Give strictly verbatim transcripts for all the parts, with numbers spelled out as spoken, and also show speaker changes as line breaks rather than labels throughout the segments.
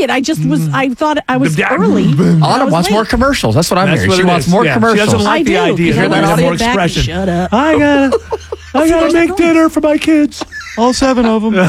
it. I just was. I thought I was
The-
early.
Autumn wants
late.
more commercials. That's what I'm
That's
hearing.
what
She
it
wants
is.
more
Yeah,
commercials.
She doesn't like
I
the
do,
idea.
because
She
I
wants
want to
more
sit back and
expression.
shut up.
I gotta, I gotta
where's
make
that going?
dinner for my kids.
All seven of them.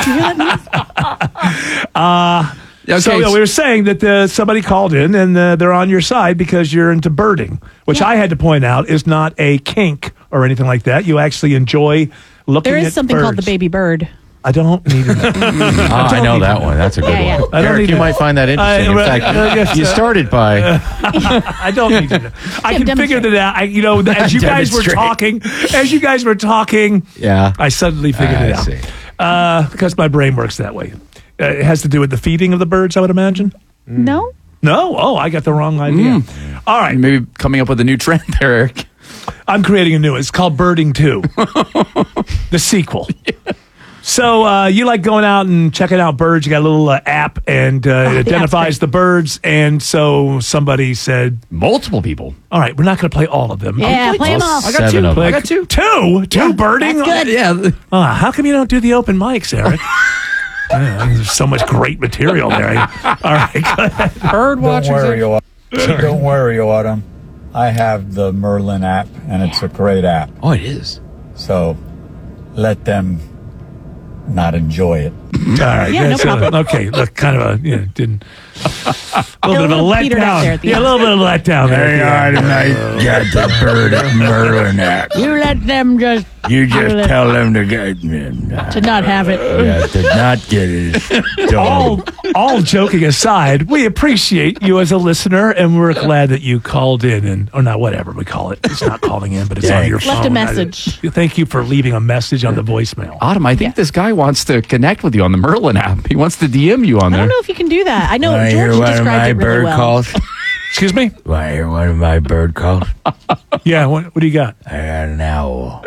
Uh,
Okay.
So yeah, we were saying that uh, somebody called in and uh, they're on your side because you're into birding, which
Yeah.
I had to point out is not a kink or anything like that. You actually enjoy looking
There
at
is something called the
birds.
baby bird.
I don't need it.
Ah, I know that one. That's a good
Yeah, yeah.
one.
I don't
Eric,
need
you
to-
might find that interesting.
I-
In fact,
uh, yes,
you
uh,
started by.
I don't need to. I
Tim,
can figure
demonstrate.
that out. I, you know, as you guys were
Demonstrate.
talking, as you guys were talking,
Yeah.
I suddenly figured
I
it out.
see.
Uh, because my brain works that way. Uh, it has to do with the feeding of the birds, I would imagine.
No.
No? Oh, I got the wrong idea. All right.
Maybe coming up with a new trend there, Eric.
I'm creating a new one. It's called Birding two, the sequel. So uh, you like going out and checking out birds. You got a little uh, app, and uh,
Oh,
it
the
identifies
app's
the birds. And so somebody said,
Multiple people.
all right, we're not going to play all of them.
Yeah,
I'll
play them all.
I got two.
Play-
I got two.
Two? Two birding?
that's good.
Yeah.
Uh, how come you don't do the open mics, Eric? Yeah, there's so much great material there. All right, go ahead.
Bird
Don't
watchers.
worry, Autumn. Don't worry, Autumn. I have the Merlin app, and it's a great app.
Oh, it is.
So let them not enjoy it.
All right,
Yeah, no
that's, uh,
problem.
okay, look, kind of a, you know, didn't. A little
A
bit of a
little petered out there
letdown.
at the
Yeah, a
end.
little bit of a letdown there. at the end.
got the bird at Merlin app.
You let them just
You
just
just tell them to get
to not have it.
yeah, to not get it.
all, all joking aside, we appreciate you as a listener, and we're glad that you called in, and or not whatever we call it. It's not calling in, but it's on your phone.
Left a message.
Thank you for leaving a message on the voicemail.
Autumn, I think
Yeah.
this guy wants to connect with you on the Merlin app. He wants to D M you on
I
there.
don't know if you can do that. I know
Want to
George
hear one of
described
my
it really
bird
well.
calls?
Excuse me?
Want to hear one of my bird calls?
Yeah. What, what do you got?
I got an owl.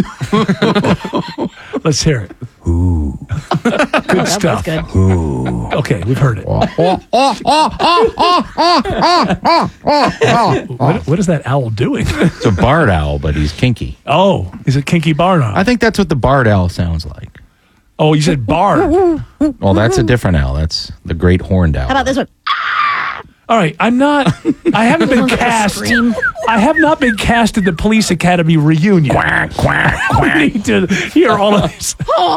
Let's hear it.
Ooh,
Good
That
stuff.
was good.
ooh.
Okay, we've heard it. What, what is that owl doing?
It's a barred owl, but he's kinky.
Oh, is it Kinky Barn?
I think that's what the barred owl sounds like.
Oh, you said Bard.
Well, that's a different owl. That's the great horned owl.
How about this one?
All right, I'm not. I haven't been
Sounds like a
cast.
scream.
I have not been cast at the Police Academy reunion. Quack quack quack. We need to hear all of this.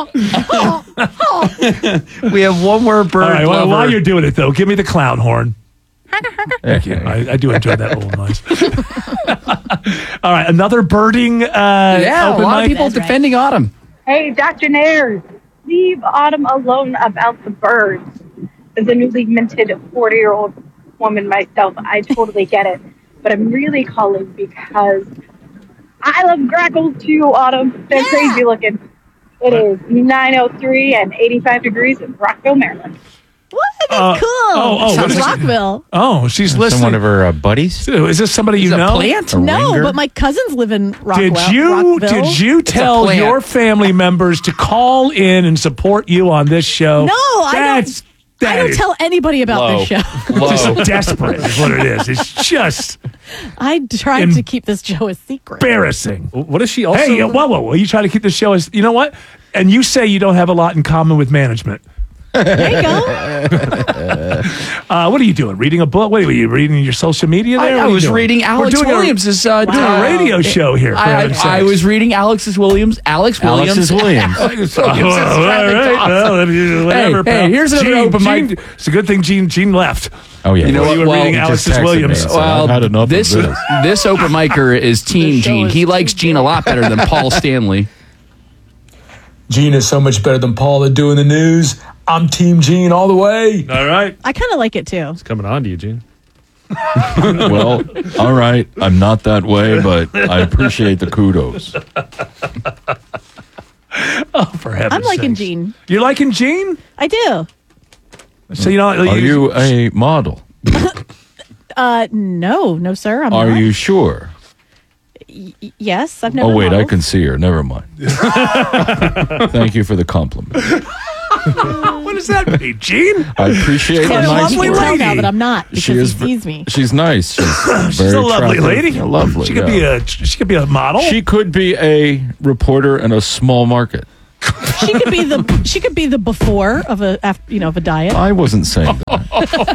We have one more bird
All right, well,
lover.
while you're doing it though, give me the clown horn. Thank you. I, I do enjoy that little noise. All right, another birding. Uh,
yeah, a
open
lot of
mic?
people
That's right.
defending Autumn.
Hey, Doctor Nares, leave Autumn alone about the birds. As a newly minted forty-year-old woman myself, I totally get it. But I'm really calling because I love grackles too, Autumn. They're
Yeah.
crazy looking. It is nine oh three and eighty-five degrees in Rockville, Maryland.
What? That's
Uh,
cool.
oh, oh,
Sounds
what is it?
Rockville.
Oh, she's
Some one
listening.
of her uh, buddies.
Is this somebody you
He's a
know?
plant? A
No,
ringer?
but my cousins live in Rockwell.
Did you
Rockville.
did you tell
plant.
your family members to call in and support you on this show?
No, I don't-
That's
I
that
don't
is
tell anybody about this show.
just desperate is what it is. It's just
I tried
Em-
to keep this show a secret.
embarrassing.
What is she also?
Hey, uh, whoa, whoa, whoa! You try to keep the show as you know what? And you say you don't have a lot in common with management.
There you go.
Uh, what are you doing? Reading a book? What are you reading your social media there?
I,
What
I
are you
was
doing?
reading
We're
Alex
doing a-
Williams' uh,
doing a radio show here. For
I,
heaven's
I, I
sakes.
was reading Alex's Williams. Alex Williams.
Alex's Williams.
Oh, all right. Well, whatever,
Hey, hey,
pal.
here's another
Gene,
open mic.
Gene, it's a good thing Gene Gene left.
Oh yeah.
You know
Well,
what?
you were
Well,
reading
he
Alex's
just texted
Williams.
me. So
Well,
I've had enough
this
of this.
this open micer is Team
show
Gene.
is
He likes Gene a lot better than Paul Stanley.
Gene is so much better than Paul at doing the news. I'm Team Gene all the way.
All right.
I kind of like it too.
It's coming on to you, Gene.
Well, all right. I'm not that way, but I appreciate the kudos.
Oh, for heaven's
I'm liking
sakes.
Gene.
You're liking Gene?
I do.
So you know,
Are you a model?
Uh, no, no, sir. I'm
Are
not.
you sure?
Y- yes, I've never.
Oh wait, I
modeled.
can see her. Never mind. Thank you for the compliment.
What does that mean, Gene?
I appreciate
She's
the
a
nice
lovely
words.
lady.
Now that I'm not because
She is
he
ver-
sees me.
She's nice. She's,
She's
very
a lovely
attractive.
lady.
Yeah, lovely.
She could
yeah.
be a she could be a model.
She could be a reporter in a small market.
She could be the she could be the before of a af- you know of a diet.
I wasn't saying that.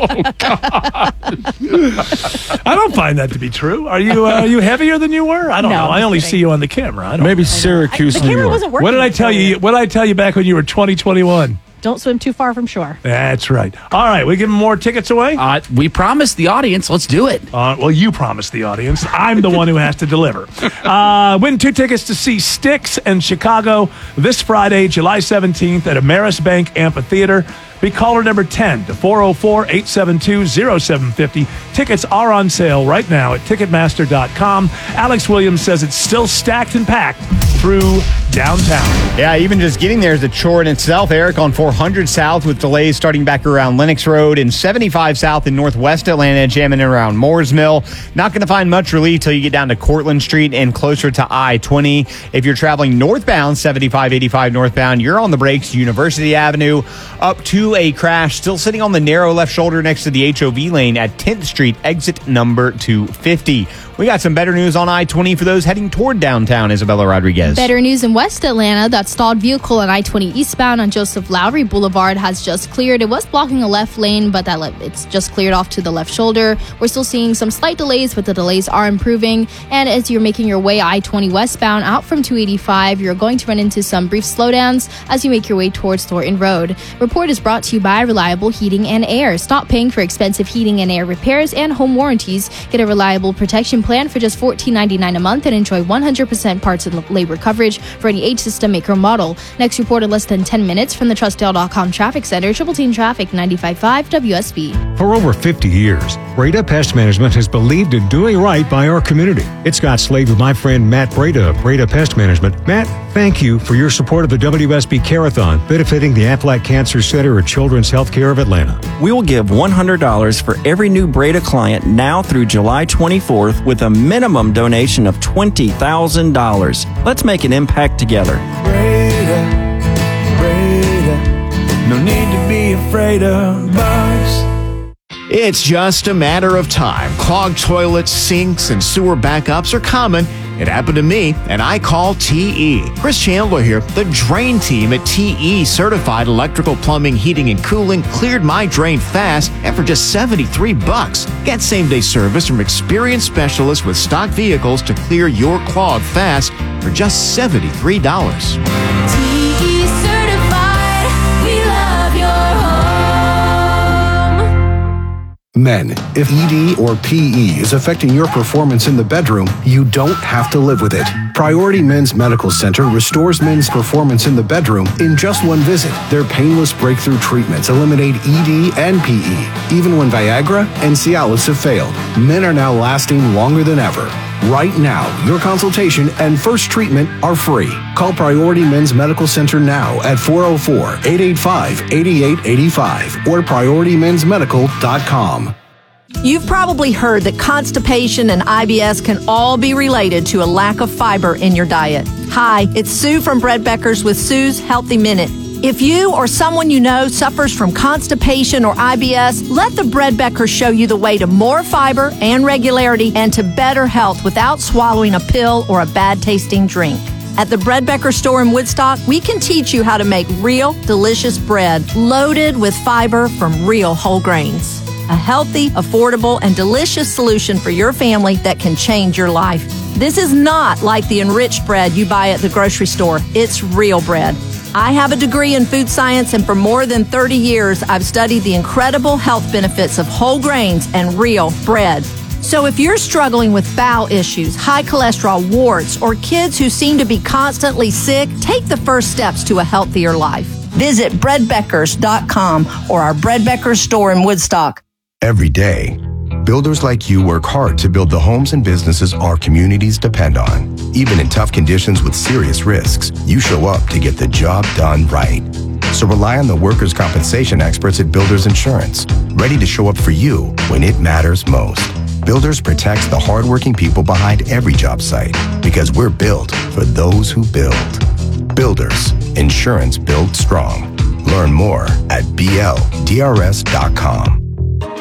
I don't find that to be true. Are you uh, are you heavier than you were? I don't
No,
know.
I'm
I only
kidding.
see you on the camera. I don't
Maybe
know.
Syracuse,
the
New
camera
York.
wasn't working.
What did I tell you? What did I tell you back when you were twenty, twenty-one?
Don't swim too far from shore.
That's right. All right, we giving more tickets away?
Uh, we promised the audience. Let's do it.
Uh, well, you promised the audience. I'm the one who has to deliver. Uh, win two tickets to see Styx in Chicago this Friday, July seventeenth at Ameris Bank Amphitheater. Be caller number ten to four oh four, eight seven two, oh seven five oh. Tickets are on sale right now at Ticketmaster dot com. Alex Williams says it's still stacked and packed through downtown.
Yeah, even just getting there is a chore in itself. Eric, on four hundred South with delays starting back around Lenox Road, and seventy-five South in Northwest Atlanta, jamming around Moores Mill. Not going to find much relief till you get down to Cortland Street and closer to I twenty. If you're traveling northbound, seventy-five eighty-five northbound, you're on the brakes. University Avenue up to a crash, still sitting on the narrow left shoulder next to the H O V lane at tenth Street, exit number two fifty. We got some better news on I twenty for those heading toward downtown. Isabella Rodriguez.
Better news in West Atlanta. That stalled vehicle on I twenty eastbound on Joseph Lowry Boulevard has just cleared. It was blocking a left lane, but that le- it's just cleared off to the left shoulder. We're still seeing some slight delays, but the delays are improving. And as you're making your way I twenty westbound out from two eighty-five, you're going to run into some brief slowdowns as you make your way towards Thornton Road. Report is brought to you by Reliable Heating and Air. Stop paying for expensive heating and air repairs and home warranties. Get a reliable protection plan for just fourteen ninety-nine a month and enjoy one hundred percent parts and labor coverage for any age system, make, or model. Next report in less than ten minutes from the Trustdale dot com Traffic Center. Triple Team Traffic, ninety-five point five W S B.
For over fifty years, Breda Pest Management has believed in doing right by our community. It's Scott Slade with my friend Matt Breda of Breda Pest Management. Matt, thank you for your support of the W S B Care-a-thon, benefiting the Aflac Cancer Center at Children's Healthcare of Atlanta.
We will give one hundred dollars for every new Breda client now through July twenty-fourth with a minimum donation of twenty thousand dollars. Let's make an impact together.
Breda, Breda, no need to be afraid of bugs.
It's just a matter of time. Clogged toilets, sinks, and sewer backups are common. It happened to me, and I call T E. Chris Chandler here. The drain team at T E Certified Electrical Plumbing, Heating, and Cooling cleared my drain fast and for just seventy-three bucks. Get same-day service from experienced specialists with stock vehicles to clear your clog fast for just seventy-three dollars.
T E Certified, we love your home.
Men, if E D or P E is affecting your performance in the bedroom, you don't have to live with it. Priority Men's Medical Center restores men's performance in the bedroom in just one visit. Their painless breakthrough treatments eliminate E D and P E. Even when Viagra and Cialis have failed, men are now lasting longer than ever. Right now, your consultation and first treatment are free. Call Priority Men's Medical Center now at four oh four, eight eight five, eight eight eight five or priority mens medical dot com.
You've probably heard that constipation and I B S can all be related to a lack of fiber in your diet. Hi, it's Sue from Bread Beckers with Sue's Healthy Minute. If you or someone you know suffers from constipation or I B S, let the Bread Beckers show you the way to more fiber and regularity and to better health without swallowing a pill or a bad-tasting drink. At the Bread Becker store in Woodstock, we can teach you how to make real, delicious bread loaded with fiber from real whole grains. A healthy, affordable, and delicious solution for your family that can change your life. This is not like the enriched bread you buy at the grocery store. It's real bread. I have a degree in food science, and for more than thirty years, I've studied the incredible health benefits of whole grains and real bread. So if you're struggling with bowel issues, high cholesterol, warts, or kids who seem to be constantly sick, take the first steps to a healthier life. Visit bread beckers dot com or our Bread Beckers store in Woodstock.
Every day, builders like you work hard to build the homes and businesses our communities depend on. Even in tough conditions with serious risks, you show up to get the job done right. So rely on the workers' compensation experts at Builders Insurance, ready to show up for you when it matters most. Builders protects the hardworking people behind every job site because we're built for those who build. Builders, insurance built strong. Learn more at B L D R S dot com.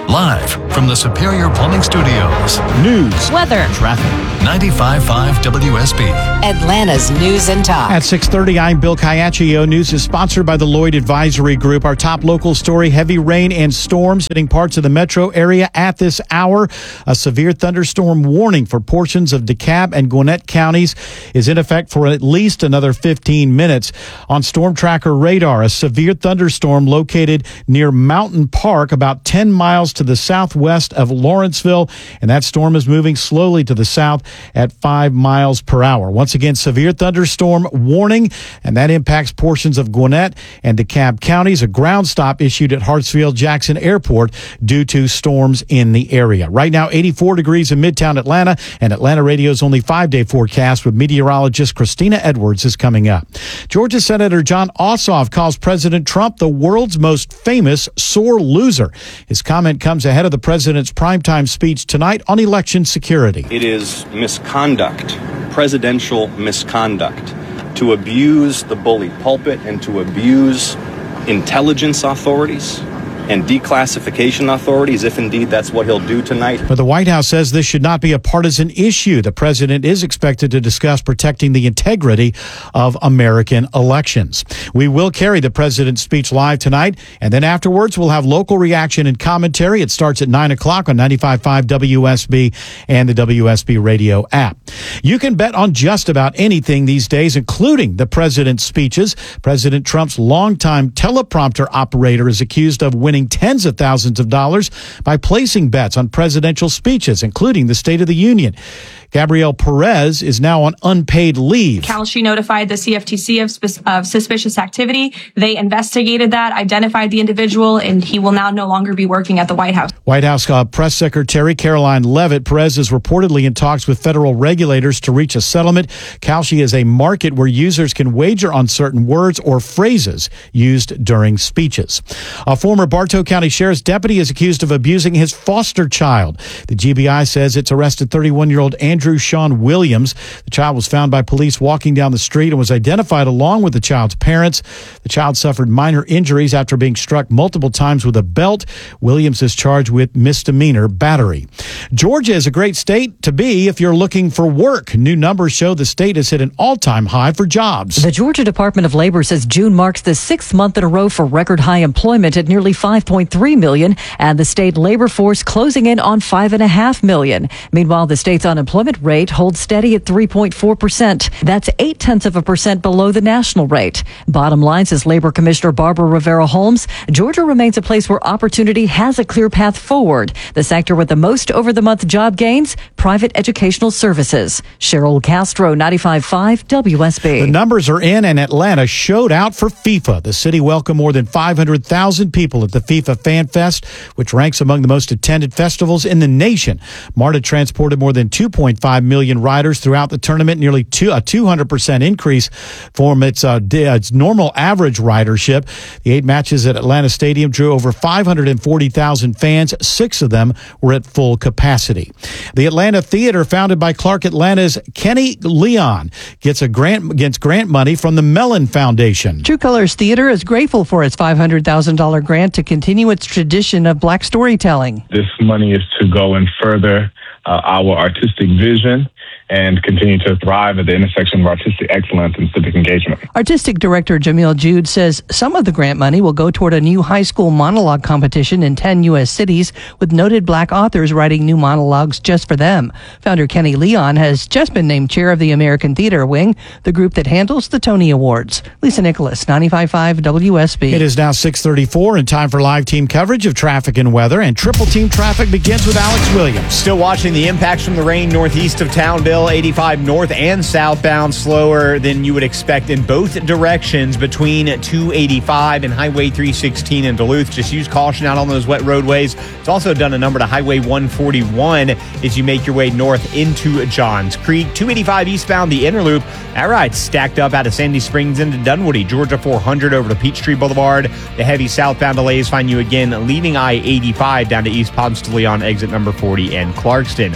Live from the Superior Plumbing Studios.
News,
weather,
traffic. ninety-five point five W S B.
Atlanta's News and Talk.
At six thirty, I'm Bill Caiaccio. News is sponsored by the Lloyd Advisory Group. Our top local story, heavy rain and storms hitting parts of the metro area at this hour. A severe thunderstorm warning for portions of DeKalb and Gwinnett counties is in effect for at least another fifteen minutes. On Storm Tracker radar, a severe thunderstorm located near Mountain Park, about ten miles to the southwest of Lawrenceville, and that storm is moving slowly to the south at five miles per hour. Once again, severe thunderstorm warning, and that impacts portions of Gwinnett and DeKalb counties. A ground stop issued at Hartsfield-Jackson Airport due to storms in the area. Right now, eighty-four degrees in Midtown Atlanta, and Atlanta Radio's only five-day forecast with meteorologist Christina Edwards is coming up. Georgia Senator Jon Ossoff calls President Trump the world's most famous sore loser. His comment comes ahead of the president's primetime speech tonight on election security.
It is misconduct, presidential misconduct, to abuse the bully pulpit and to abuse intelligence authorities and declassification authorities, if indeed that's what he'll do tonight.
But the White House says this should not be a partisan issue. The president is expected to discuss protecting the integrity of American elections. We will carry the president's speech live tonight, and then afterwards we'll have local reaction and commentary. It starts at nine o'clock on ninety-five point five W S B and the W S B radio app. You can bet on just about anything these days, including the president's speeches. President Trump's longtime teleprompter operator is accused of winning tens of thousands of dollars by placing bets on presidential speeches, including the State of the Union. Gabrielle Perez is now on unpaid leave.
Kalshi notified the C F T C of, sp- of suspicious activity. They investigated that, identified the individual, and he will now no longer be working at the White House.
White House uh, Press Secretary Caroline Leavitt. Perez is reportedly in talks with federal regulators to reach a settlement. Kalshi is a market where users can wager on certain words or phrases used during speeches. A former Bartow County Sheriff's deputy is accused of abusing his foster child. The G B I says it's arrested thirty-one-year-old Andrew Andrew Sean Williams. The child was found by police walking down the street and was identified along with the child's parents. The child suffered minor injuries after being struck multiple times with a belt. Williams is charged with misdemeanor battery. Georgia is a great state to be if you're looking for work. New numbers show the state has hit an all-time high for jobs.
The Georgia Department of Labor says June marks the sixth month in a row for record high employment at nearly five point three million, and the state labor force closing in on five point five million. Meanwhile, the state's unemployment rate holds steady at three point four percent. That's eight tenths of a percent below the national rate. Bottom line, says Labor Commissioner Barbara Rivera Holmes, Georgia remains a place where opportunity has a clear path forward. The sector with the most over-the-month job gains, private educational services. Cheryl Castro, ninety-five point five W S B.
The numbers are in, and Atlanta showed out for FIFA. The city welcomed more than five hundred thousand people at the FIFA Fan Fest, which ranks among the most attended festivals in the nation. MARTA transported more than two point five million riders throughout the tournament, nearly two, a two hundred percent increase from its, uh, its normal average ridership. The eight matches at Atlanta Stadium drew over five hundred forty thousand fans. Six of them were at full capacity. The Atlanta Theater, founded by Clark Atlanta's Kenny Leon, gets a grant gets grant money from the Mellon Foundation.
True Colors Theater is grateful for its five hundred thousand dollars grant to continue its tradition of black storytelling.
This money is to go and further uh, our artistic vision and continue to thrive at the intersection of artistic excellence and civic engagement.
Artistic Director Jamil Jude says some of the grant money will go toward a new high school monologue competition in ten U S cities with noted black authors writing new monologues just for them. Founder Kenny Leon has just been named chair of the American Theater Wing, the group that handles the Tony Awards. Lisa Nicholas, ninety-five point five W S B.
It is now six thirty-four and time for live team coverage of traffic and weather, and triple team traffic begins with Alex Williams.
Still watching the impacts from the rain northeast of town, Bill. eighty-five north and southbound, slower than you would expect in both directions between two eighty-five and Highway three sixteen in Duluth. Just use caution out on those wet roadways. It's also done a number to Highway one forty-one as you make your way north into Johns Creek. two eighty-five eastbound, the inner loop. That ride's stacked up out of Sandy Springs into Dunwoody. Georgia four hundred over to Peachtree Boulevard. The heavy southbound delays find you again leaving I eighty-five down to East Ponce de Leon, exit number forty, and Clarkston.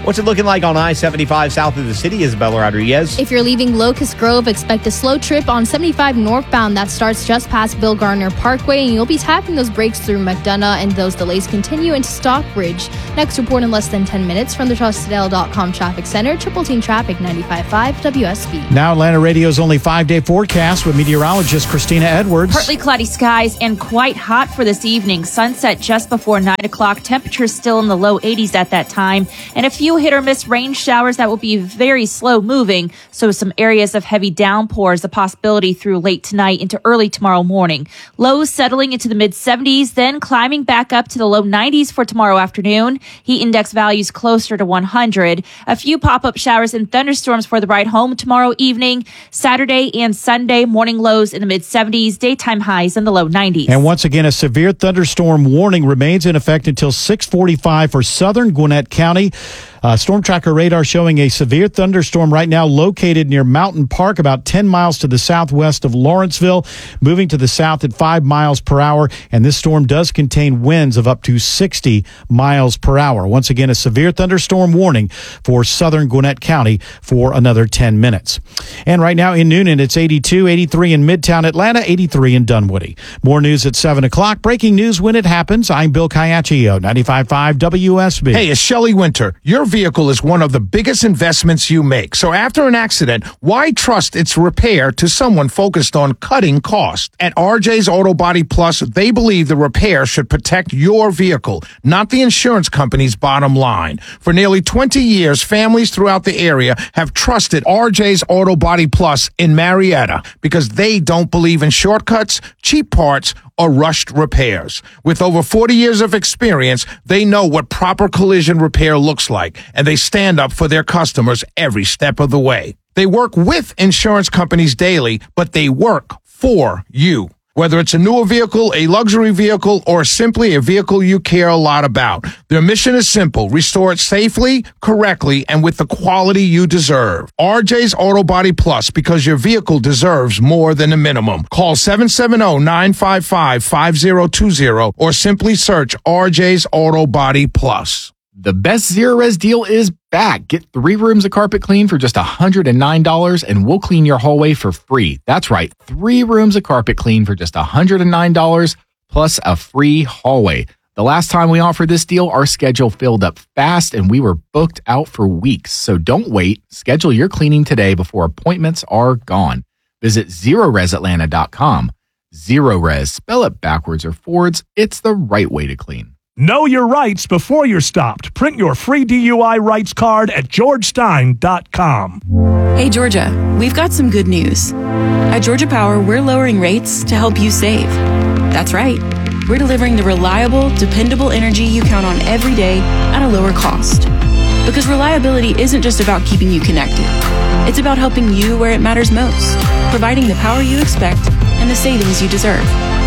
What's it looking like on I seventy-five south of the city, Isabella Rodriguez?
If you're leaving Locust Grove, expect a slow trip on seventy-five northbound that starts just past Bill Gardner Parkway, and you'll be tapping those brakes through McDonough, and those delays continue into Stockbridge. Next report in less than ten minutes from the Trusted L dot com Traffic Center, Triple Team Traffic ninety-five point five W S B.
Now Atlanta Radio's only five-day forecast with meteorologist Christina Edwards.
Partly cloudy skies and quite hot for this evening. Sunset just before nine o'clock. Temperatures still in the low eighties at that time. And a few hit or miss rain showers that will be very slow moving. So some areas of heavy downpours, a possibility through late tonight into early tomorrow morning. Lows settling into the mid seventies, then climbing back up to the low nineties for tomorrow afternoon. Heat index values closer to one hundred. A few pop-up showers and thunderstorms for the ride home tomorrow evening. Saturday and Sunday, morning lows in the mid seventies, daytime highs in the low nineties.
And once again, a severe thunderstorm warning remains in effect until six forty-five for southern Gwinnett County. Uh, Storm Tracker radar showing a severe thunderstorm right now located near Mountain Park, about ten miles to the southwest of Lawrenceville, moving to the south at five miles per hour. And this storm does contain winds of up to sixty miles per hour. Once again, a severe thunderstorm warning for southern Gwinnett County for another ten minutes. And right now in Noonan, it's eighty-two, eighty-three in Midtown Atlanta, eighty-three in Dunwoody. More news at seven o'clock. Breaking news when it happens. I'm Bill Caiaccio, ninety-five point five W S B.
Hey, it's Shelley Winter. Your vehicle is one of the biggest investments you make. So after an accident, why trust its repair to someone focused on cutting cost? At R J's Auto Body Plus, they believe the repair should protect your vehicle, not the insurance company's bottom line. For nearly twenty years, families throughout the area have trusted R J's Auto Body Plus in Marietta because they don't believe in shortcuts, cheap parts, or rushed repairs. With over forty years of experience, they know what proper collision repair looks like, and they stand up for their customers every step of the way. They work with insurance companies daily, but they work for you. Whether it's a newer vehicle, a luxury vehicle, or simply a vehicle you care a lot about, their mission is simple: restore it safely, correctly, and with the quality you deserve. R J's Auto Body Plus, because your vehicle deserves more than a minimum. Call seven seven zero, nine five five, five zero two zero or simply search R J's Auto Body Plus.
The best Zero Res deal is back. Get three rooms of carpet clean for just one hundred nine dollars and we'll clean your hallway for free. That's right, three rooms of carpet clean for just one hundred nine dollars plus a free hallway. The last time we offered this deal, our schedule filled up fast and we were booked out for weeks. So don't wait. Schedule your cleaning today before appointments are gone. Visit zero res atlanta dot com. Zero Res, spell it backwards or forwards. It's the right way to clean.
Know your rights before you're stopped. Print your free D U I rights card at george stein dot com.
Hey, Georgia, we've got some good news. At Georgia Power, we're lowering rates to help you save. That's right. We're delivering the reliable, dependable energy you count on every day at a lower cost. Because reliability isn't just about keeping you connected. It's about helping you where it matters most, providing the power you expect and the savings you deserve,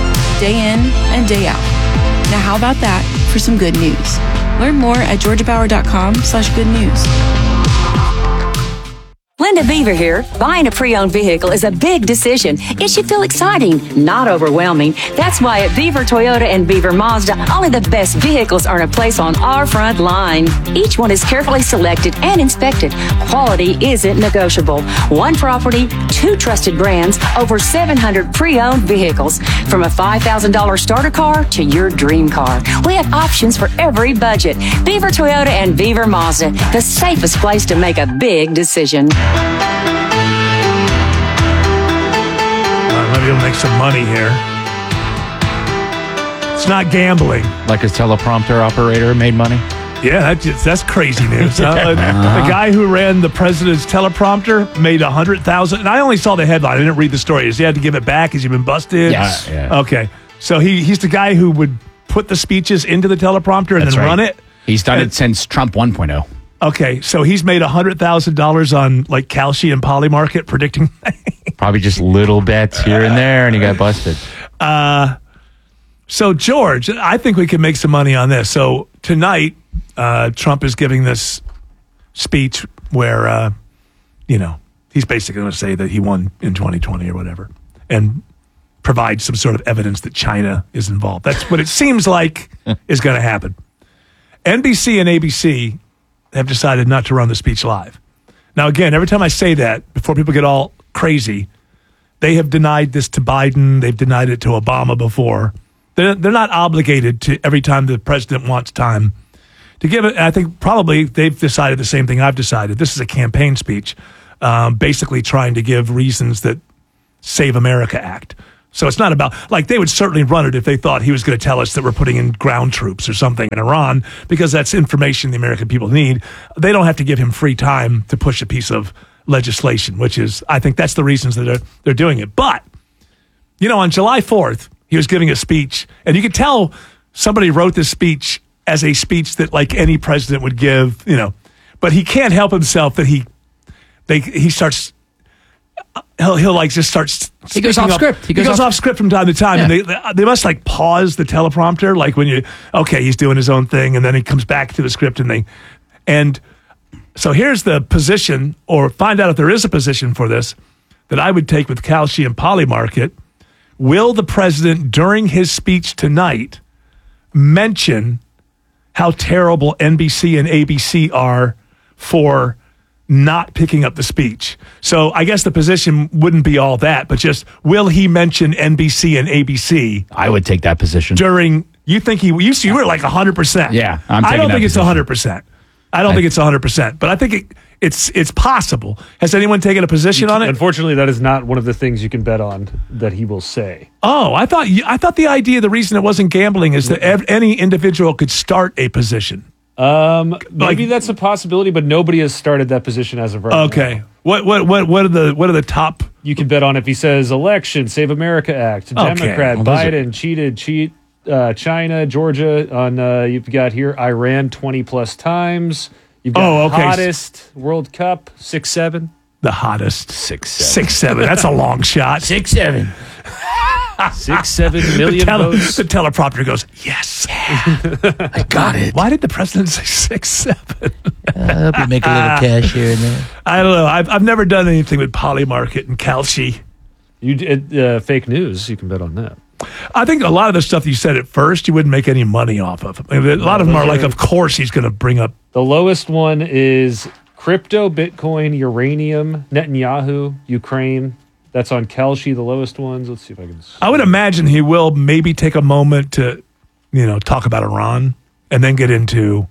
day in and day out. Now, how about that for some good news? Learn more at georgia power dot com slash good news.
Linda Beaver here. Buying a pre-owned vehicle is a big decision. It should feel exciting, not overwhelming. That's why at Beaver Toyota and Beaver Mazda, only the best vehicles earn a place on our front line. Each one is carefully selected and inspected. Quality isn't negotiable. One property, two trusted brands, over seven hundred pre-owned vehicles. From a five thousand dollars starter car to your dream car. We have options for every budget. Beaver Toyota and Beaver Mazda, the safest place to make a big decision.
All right, maybe he'll make some money here. It's not gambling.
Like his teleprompter operator made money?
Yeah, that's, that's crazy news. Huh?
Uh-huh.
The guy who ran the president's teleprompter made one hundred thousand dollars. And I only saw the headline. I didn't read the story. Has he had to give it back? Has he been busted?
Yes. Uh, yeah.
Okay. So he he's the guy who would put the speeches into the teleprompter and
That's
then
right.
run it?
He's done
and,
it since Trump one point oh.
Okay, so he's made one hundred thousand dollars on like Kalshi and Polymarket predicting.
Probably just little bets here and there, and he got busted.
Uh, so, George, I think we can make some money on this. So, tonight, uh, Trump is giving this speech where, uh, you know, he's basically going to say that he won in twenty twenty or whatever and provide some sort of evidence that China is involved. That's what it seems like is going to happen. N B C and A B C have decided not to run the speech live. Now, again, every time I say that, before people get all crazy, they have denied this to Biden. They've denied it to Obama before. They're, they're not obligated to every time the president wants time to give it. I think probably they've decided the same thing I've decided. This is a campaign speech, um, basically trying to give reasons that Save America Act. So it's not about, like, they would certainly run it if they thought he was going to tell us that we're putting in ground troops or something in Iran, because that's information the American people need. They don't have to give him free time to push a piece of legislation, which is, I think that's the reasons that they're, they're doing it. But, you know, on July fourth, he was giving a speech, and you could tell somebody wrote this speech as a speech that, like, any president would give, you know, but he can't help himself that he, they, he starts... He'll, he'll like just start.
He goes off
up.
script.
He goes, he goes off, off script from time to time, yeah. and they they must like pause the teleprompter, like when you okay, he's doing his own thing, and then he comes back to the script, and they and so here's the position, or find out if there is a position for this that I would take with Kalshi and Polymarket. Will the president, during his speech tonight, mention how terrible N B C and A B C are for not picking up the speech? So I guess the position wouldn't be all that, but just, will he mention N B C and A B C?
I would take that position.
During, you think he, you, you were like one hundred percent.
Yeah, I'm taking
I don't
that
think it's
position.
one hundred percent. I don't
I,
think it's one hundred percent, but I think it, it's it's possible. Has anyone taken a position on it?
Unfortunately, that is not one of the things you can bet on that he will say.
Oh, I thought I thought the idea, the reason it wasn't gambling is that ev- any individual could start a position.
Um, maybe like, that's a possibility, but nobody has started that position as of right
okay.
now.
What what what what are the what are the top?
You can bet on if he says election, Save America Act,
Okay.
Democrat,
Well, those
Biden,
are-
cheated, cheat, uh, China, Georgia. On uh, you've got here Iran twenty plus times. You've got
Oh, okay.
hottest World Cup six seven.
The hottest
six seven.
six seven. That's a long shot.
Six seven.
Six, seven million
the tele-
votes.
The teleprompter goes, yes.
I got it.
Why did the president say six, seven?
I hope you make a little cash here and there.
I don't know. I've, I've never done anything with Polymarket and Kalshi.
You did uh, fake news. You can bet on that.
I think a lot of the stuff you said at first, you wouldn't make any money off of. I mean, a lot of them are like, of course he's going to bring up.
The lowest one is crypto, Bitcoin, uranium, Netanyahu, Ukraine. That's on Kalshi, the lowest ones. Let's see if I can.
I would imagine he will maybe take a moment to, you know, talk about Iran and then get into,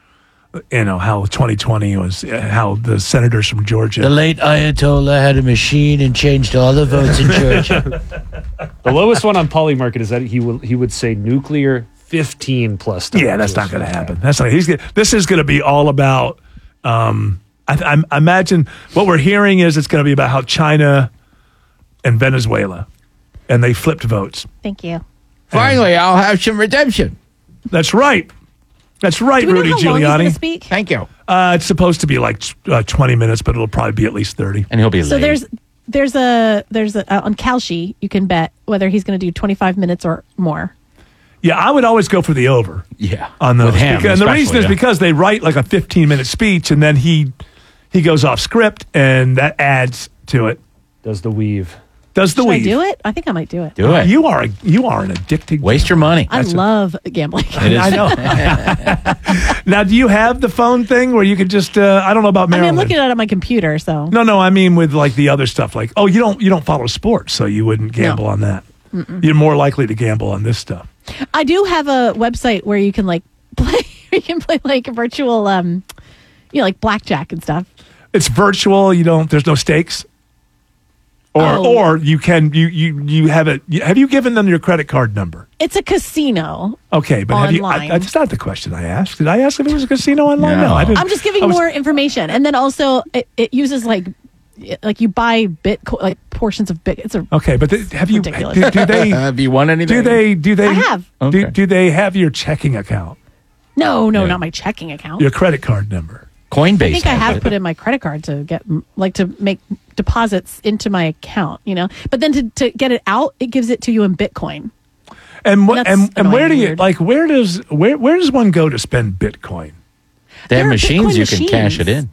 you know, how twenty twenty was, how the senators from Georgia.
The late Ayatollah had a machine and changed all the votes in Georgia.
The lowest one on Polymarket is that he will he would say nuclear fifteen plus times.
Yeah, that's not going to happen. That's not. He's. Gonna, this is going to be all about. Um, I, I, I imagine what we're hearing is it's going to be about how China and Venezuela, and they flipped votes.
Thank you.
Finally, I'll have some redemption.
That's right. That's right,
Do we know
Rudy
how long he's
Giuliani.
gonna speak?
Thank you.
Uh, it's supposed to be like uh, twenty minutes, but it'll probably be at least thirty.
And he'll be
So there's there's a there's a uh, on Kalshi you can bet whether he's going to do twenty-five minutes or more.
Yeah, I would always go for the over.
Yeah,
on those.
with him,
because, and the reason
especially,
is
yeah.
because they write like a fifteen minute speech, and then he he goes off script, and that adds to it.
Does the weave?
Does the
Should
weave?
I do it? I think I might do it.
Do it.
You are a, you are an addicted.
Waste your money.
I love gambling.
It is.
I know. Now, do you have the phone thing where you could just? Uh, I don't know about
I mean,
Maryland.
I'm looking at it on my computer, so
No, no, I mean with like the other stuff. Like, oh, you don't you don't follow sports, so you wouldn't gamble on that.
Mm-mm.
You're more likely to gamble on this stuff.
I do have a website where you can like play. You can play like virtual, um, you know, like blackjack and stuff.
It's virtual. You don't. There's no stakes. Or
Oh.
or you can you you you have it. Have you given them your credit card number?
It's a casino.
Okay, but have you? I,
Online.
that's not the question I asked. Did I ask if it was a casino online? No,
No.
I didn't.
I'm just giving
I was-
more information, and then also it, it uses like like you buy Bitcoin, like portions of bit. It's a
Okay, but th- have you?
Ridiculous.
Do, do they?
Have you won anything?
Do they? Do they?
I have.
Do,
Okay.
do they have your checking account?
no, no,
Yeah.
not my checking account.
Your credit card number?
Coinbase.
I think I
has
have
it.
put in my credit card to get like to make deposits into my account, you know. But then to, to get it out, it gives it to you in Bitcoin.
And what?
That's
And, and where do
annoying
you
weird.
like? Where does where where does one go to spend Bitcoin?
They have
There are
machines
Bitcoin
you can cash
machines.
it in.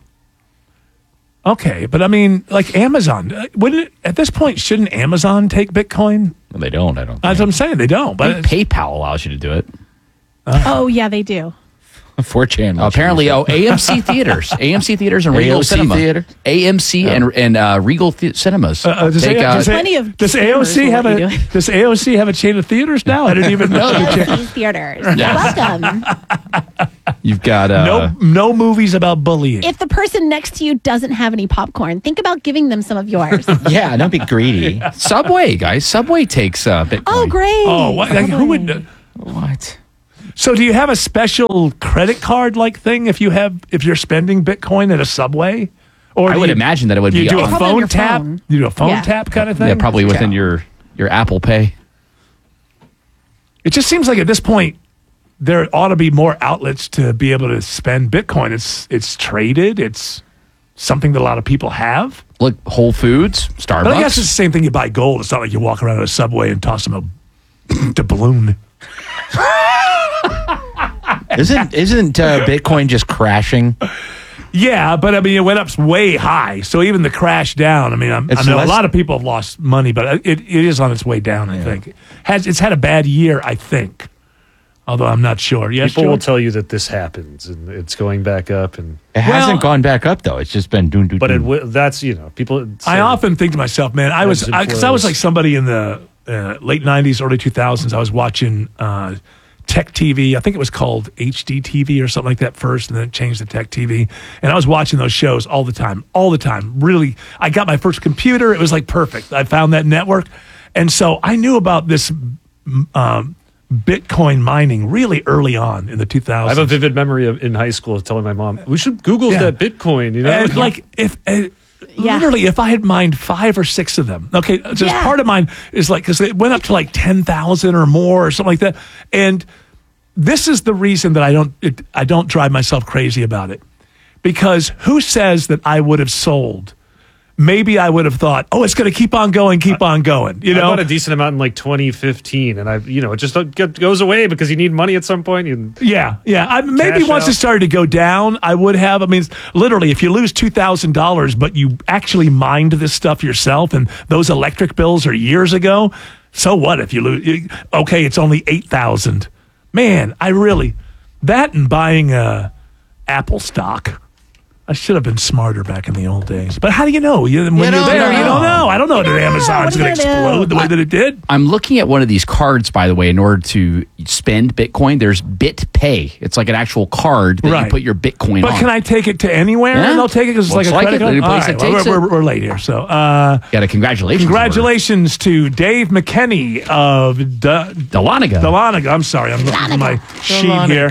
Okay, but I mean, like Amazon. uh, Wouldn't it, at this point shouldn't Amazon take Bitcoin?
Well, they don't. I don't.
That's what I'm saying. They don't.
But
But it's-
PayPal allows you to do it.
Oh yeah, they do.
four chan.
Apparently, oh, A M C theaters, A M C theaters and Regal
A O C
Cinema,
theater?
A M C and and uh, Regal th- cinemas.
Uh, uh, does,
Take,
A-
uh,
does,
plenty
A-
of
does A O C
cameras
have
will
a
let you do
does A O C have a chain of theaters now? I didn't even know.
A O C theaters. Welcome.
You've got uh,
no no movies about bullying.
If the person next to you doesn't have any popcorn, think about giving them some of yours.
Yeah, don't be greedy.
Subway, guys. Subway takes uh, Bitcoin.
Oh, great.
Oh, what, like, who would?
What?
So, do you have a special credit card like thing if you have if you're spending Bitcoin at a Subway? Or
I
do
would
you,
imagine that it would
you
be
do
on-
a
Probably on
phone
your
tap.
phone.
You do a phone
Yeah.
tap kind of thing.
Yeah, probably within your your Apple Pay.
It just seems like at this point there ought to be more outlets to be able to spend Bitcoin. It's it's traded. It's something that a lot of people have.
Look, Whole Foods, Starbucks.
But I guess it's the same thing. You buy gold. It's not like you walk around at a Subway and toss them a, a balloon.
Isn't isn't uh, Bitcoin just crashing?
Yeah, but I mean, it went up way high. So even the crash down, I mean, I'm, I
It's
know a
less-
lot of people have lost money, but it, it is on its way down, I think. Has It's had a bad year, I think, although I'm not sure. Yes,
People will
George?
tell you that this happens and it's going back up, and
It hasn't gone back up though. It's just been doing.
but it wi- that's you know people.
I
say-
often think to myself, man, I was
Ebbs and
because I, was
flows.
like somebody in the uh, late nineties, early two thousands. I was watching uh, Tech T V. I think it was called H D T V or something like that first, and then it changed to Tech T V. And I was watching those shows all the time, all the time. Really, I got my first computer. It was like perfect. I found that network, and so I knew about this um, Bitcoin mining really early on in the two
I
thousands.
have a vivid memory of in high school of telling my mom we should Google
Yeah.
that Bitcoin. You know,
And like if uh, literally if I had mined five or six of them, okay, just
Yeah.
part of mine is like because it went up to like ten thousand or more or something like that, and this is the reason that I don't it, I don't drive myself crazy about it, because who says that I would have sold? Maybe I would have thought, oh, it's going to keep on going, keep on going. You
I
know,
bought a decent amount in like twenty fifteen, and I, you know, it just get- goes away because you need money at some point. You,
Yeah, yeah. I, maybe
Cash
once
out.
it started to go down, I would have. I mean, literally, if you lose two thousand dollars, but you actually mined this stuff yourself, and those electric bills are years ago, so what if you lose? Okay, it's only eight thousand. Man, I really that and buying uh, Apple stock. I should have been smarter back in the old days. But how do you know? You, when you are
don't
there, you
know.
don't know. I don't know that Amazon's
What
going
do
to
you know?
explode the way that it did.
I'm looking at one of these cards, by the way, in order to spend Bitcoin. There's BitPay. It's like an actual card that you
Right.
put your Bitcoin
But
on.
can I take it to anywhere
Yeah.
and they'll take it because it's
Looks
like a
like
credit
it.
card?
Any place
All
that
right,
takes
we're,
it.
we're, we're late here. So, uh,
Got a congratulations.
congratulations to Dave McKenney of D-
Dahlonega.
Dahlonega. I'm sorry, I'm looking at my sheet here.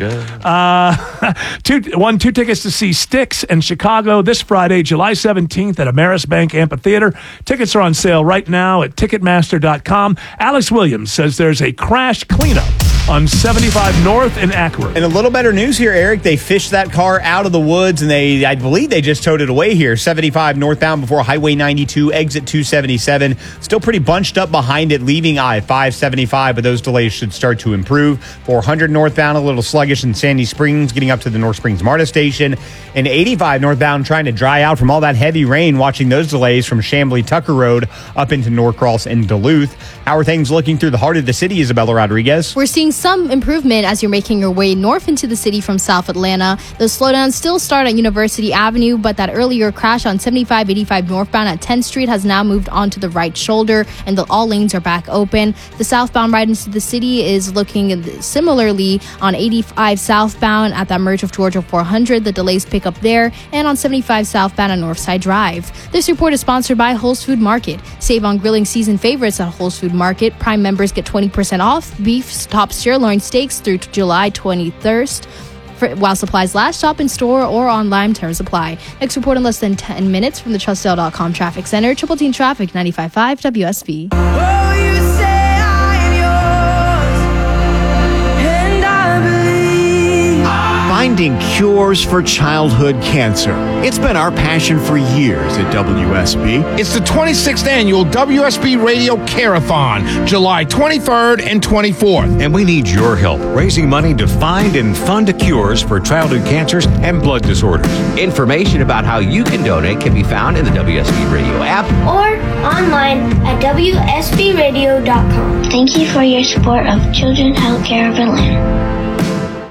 Uh, two, won two tickets to see Styx in Chicago this Friday, July seventeenth at Ameris Bank Amphitheater. Tickets are on sale right now at Ticketmaster dot com. Alex Williams says there's a crash cleanup on seventy-five North in Akron.
And a little better news here, Eric. They fished that car out of the woods, and they, I believe they just towed it away here. seventy-five northbound before Highway ninety-two, exit two seventy-seven. Still pretty bunched up behind it, leaving I five seventy-five, but those delays should start to improve. four hundred northbound, a little sluggish in Sandy Springs, getting up to the North Springs MARTA station. And eighty-five northbound trying to dry out from all that heavy rain, watching those delays from Chamblee Tucker Road up into Norcross and Duluth. How are things looking through the heart of the city, Isabella Rodriguez?
We're seeing some improvement as you're making your way north into the city from South Atlanta. The slowdowns still start at University Avenue, but that earlier crash on seventy-five eighty-five northbound at tenth Street has now moved onto the right shoulder, and the, all lanes are back open. The southbound ride into the city is looking similarly on eighty-five southbound at that merge of Georgia four hundred. The delays pick up there, and on seventy-five southbound at Northside Drive. This report is sponsored by Whole's Food Market. Save on grilling season favorites at Whole's Food Market. Prime members get twenty percent off beef top sirloin steaks through July twenty-first. For, while supplies last, shop in store or online terms apply. Next report in less than ten minutes from the Trustdale dot com Traffic Center. Triple Team Traffic, ninety-five point five W S B.
Finding cures for childhood cancer. It's been our passion for years at W S B.
It's the twenty-sixth annual W S B Radio Care-a-thon, July twenty-third and twenty-fourth.
And we need your help raising money to find and fund cures for childhood cancers and blood disorders.
Information about how you can donate can be found in the W S B Radio app
or online at W S B radio dot com. Thank you for your support of Children's Healthcare of Atlanta.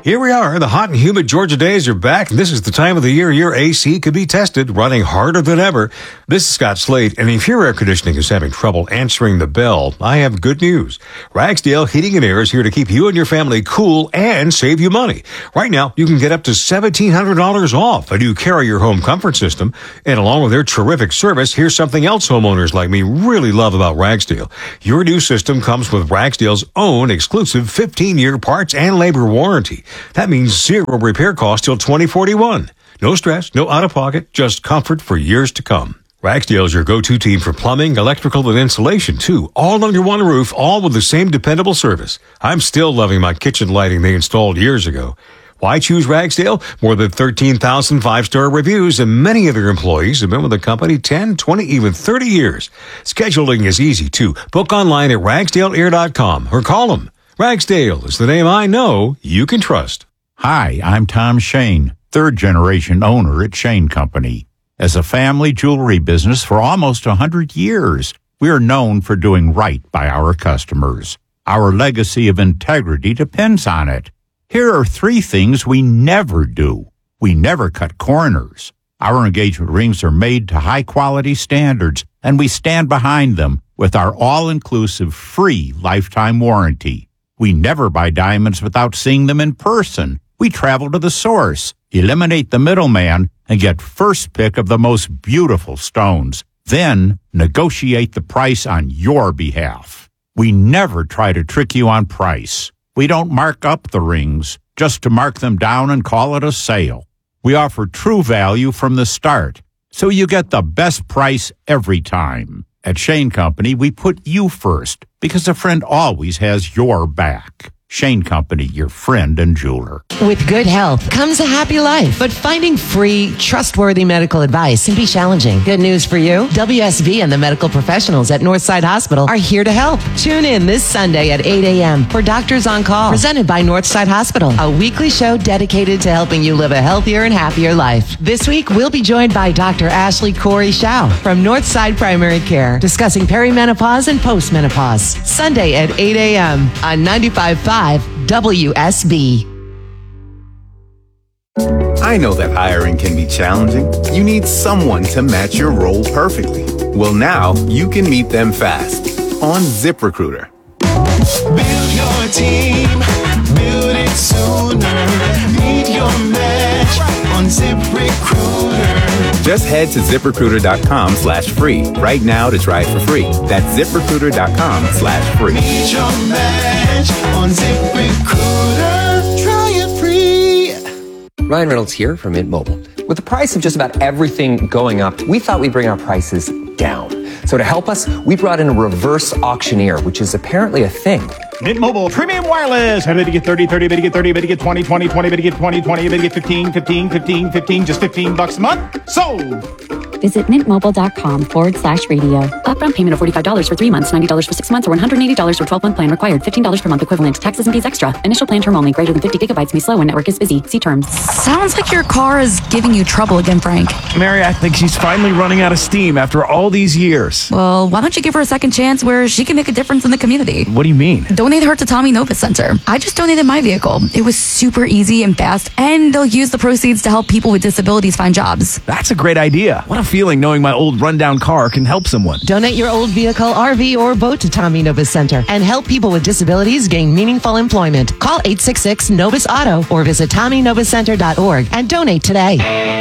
Here we are. The hot and humid Georgia days are back, and this is the time of the year your A C could be tested, running harder than ever. This is Scott Slade, and if your air conditioning is having trouble answering the bell, I have good news. Ragsdale Heating and Air is here to keep you and your family cool and save you money. Right now, you can get up to seventeen hundred dollars off a new Carrier home comfort system, and along with their terrific service, here's something else homeowners like me really love about Ragsdale. Your new system comes with Ragsdale's own exclusive fifteen-year parts and labor warranty. That means zero repair cost till twenty forty-one. No stress, no out-of-pocket, just comfort for years to come. Ragsdale's your go-to team for plumbing, electrical, and insulation, too. All under one roof, all with the same dependable service. I'm still loving my kitchen lighting they installed years ago. Why choose Ragsdale? More than thirteen thousand five-star reviews, and many of their employees have been with the company ten, twenty, even thirty years. Scheduling is easy, too. Book online at ragsdale air dot com or call them. Ragsdale is the name I know you can trust.
Hi, I'm Tom Shane, third-generation owner at Shane Company. As a family jewelry business for almost one hundred years, we are known for doing right by our customers. Our legacy of integrity depends on it. Here are three things we never do. We never cut corners. Our engagement rings are made to high-quality standards, and we stand behind them with our all-inclusive free lifetime warranty. We never buy diamonds without seeing them in person. We travel to the source, eliminate the middleman, and get first pick of the most beautiful stones. Then negotiate the price on your behalf. We never try to trick you on price. We don't mark up the rings just to mark them down and call it a sale. We offer true value from the start, so you get the best price every time. At Shane Company, we put you first because a friend always has your back. Shane Company, your friend and jeweler.
With good health comes a happy life, but finding free, trustworthy medical advice can be challenging. Good news for you. W S B and the medical professionals at Northside Hospital are here to help. Tune in this Sunday at eight a.m. for Doctors on Call, presented by Northside Hospital, a weekly show dedicated to helping you live a healthier and happier life. This week, we'll be joined by Doctor Ashley Corey Shao from Northside Primary Care, discussing perimenopause and postmenopause. Sunday at eight a.m. on ninety-five point five W S B.
I know that hiring can be challenging. You need someone to match your role perfectly. Well, now you can meet them fast on ZipRecruiter.
Build your team, build it sooner. Meet your match on ZipRecruiter.
Just head to ZipRecruiter.com slash free right now to try it for free. That's ZipRecruiter.com slash free.
Meet your match on ZipRecruiter. Try it free.
Ryan Reynolds here from Mint Mobile. With the price of just about everything going up, we thought we'd bring our prices down. So to help us, we brought in a reverse auctioneer, which is apparently a thing.
Mint Mobile Premium Wireless. How did you get thirty, thirty, bid you get thirty, bid you get twenty, twenty, twenty, bid you get twenty, twenty, bid you get fifteen, fifteen, fifteen, fifteen, just fifteen bucks a month? Sold!
Visit mintmobile.com forward slash radio. Upfront payment of forty-five dollars for three months, ninety dollars for six months, or one hundred eighty dollars for twelve-month plan required. fifteen dollars per month equivalent. Taxes and fees extra. Initial plan term only. Greater than fifty gigabytes may slow when network is busy. See terms.
Sounds like your car is giving you trouble again, Frank.
Mary, I think she's finally running out of steam after all these years.
Well, why don't you give her a second chance where she can make a difference in the community?
What do you mean?
Donate her to Tommy Novus Center. I just donated my vehicle. It was super easy and fast, and they'll use the proceeds to help people with disabilities find jobs.
That's a great idea. What a feeling knowing my old rundown car can help someone.
Donate your old vehicle, R V, or boat to Tommy Novus Center and help people with disabilities gain meaningful employment. Call eight six six Novus Auto or visit tommy novus center dot org and donate today.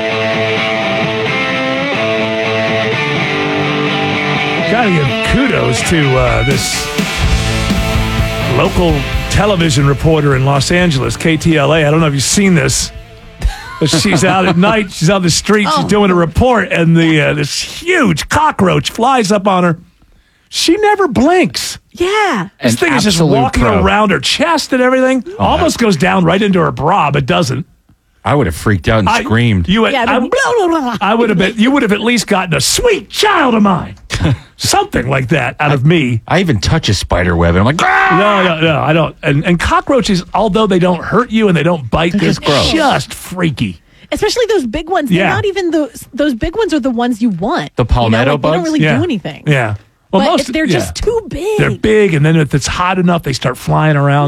Gotta give kudos to uh, this local television reporter in Los Angeles, K T L A. I don't know if you've seen this, but she's out at night. She's on the street. She's oh. doing a report, and the uh, this huge cockroach flies up on her. She never blinks.
Yeah.
This
An
thing is just walking
pro.
around her chest and everything. Oh, Almost goes down right into her bra, but doesn't.
I would have freaked out and
I,
screamed.
You would,
yeah,
I,
blah, blah, blah.
I would have been. You would have at least gotten a sweet child of mine, something like that out
I,
of me.
I even touch a spider web, and I'm like, ah!
no, no, no, I don't. And, and cockroaches, although they don't hurt you and they don't bite, they're just freaky.
Especially those big ones. They're
Yeah.
not even those. Those big ones are the ones you want.
The palmetto
you know, like,
bugs?
They don't really
Yeah.
do anything.
Yeah. Well,
but
most
if they're
yeah.
just too big.
They're big, and then if it's hot enough, they start flying around.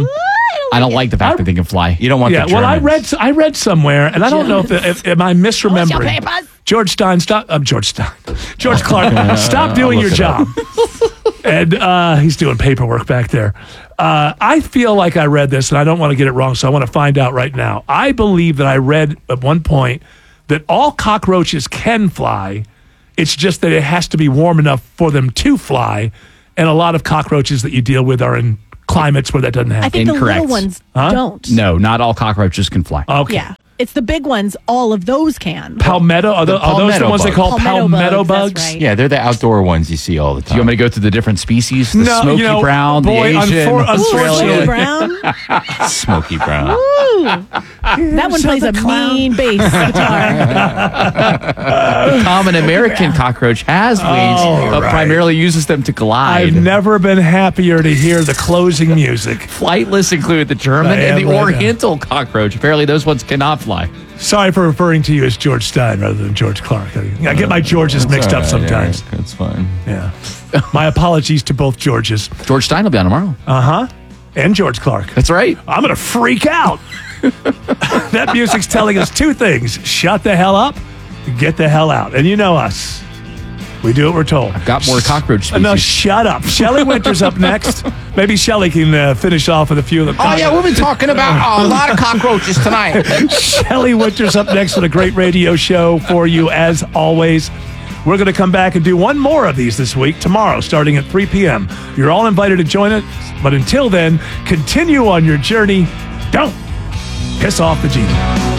I don't like the fact that they can fly.
You don't want
Yeah,
the
well, I
Germans.
read I read somewhere, and I don't know if, if am I misremembering.
papers?
George Stein, stop. Um, George Stein, George Clark, stop doing your
look it
job. And uh, he's doing paperwork back there. Uh, I feel like I read this, and I don't want to get it wrong, so I want to find out right now. I believe that I read at one point that all cockroaches can fly. It's just that it has to be warm enough for them to fly, and a lot of cockroaches that you deal with are in climates where that doesn't happen.
I think
Incorrect.
the little ones
Huh?
don't.
No, not all cockroaches can fly.
Okay.
Yeah. It's the big ones. All of those can.
Palmetto, are, the,
The
are those the
palmetto
ones they
bugs.
call
Palmetto
palmetto
bugs,
bugs?
that's right.
Yeah, they're the outdoor ones you see all the
Do
time.
you want me to go through the different species? The
No,
smoky
you know,
brown,
boy,
the Asian,
unfor-
Australian.
Brown.
Smoky brown.
Ooh. That one plays a mean bass guitar.
The common American cockroach has wings,
All
but
right.
primarily uses them to glide.
I've never been happier to hear the closing music.
Flightless include the German
I
and
am
the
right now.
Oriental cockroach. Apparently, those ones cannot fly.
Sorry for referring to you as George Stein rather than George Clark. I, I get my Georges mixed up sometimes.
That's fine.
Yeah. My apologies to both Georges.
George Stein will be on tomorrow.
Uh huh. And George Clark.
That's right.
I'm going to freak out. That music's telling us two things: shut the hell up, get the hell out. And you know us. We do what we're told.
I've got more cockroach species.
No, shut up. Shelley Winter's up next. Maybe Shelley can uh, finish off with a few of the
Oh, yeah, we've been talking about uh, a lot of cockroaches tonight.
Shelley Winter's up next with a great radio show for you, as always. We're going to come back and do one more of these this week, tomorrow, starting at three p.m. You're all invited to join us, but until then, continue on your journey. Don't piss off the genie.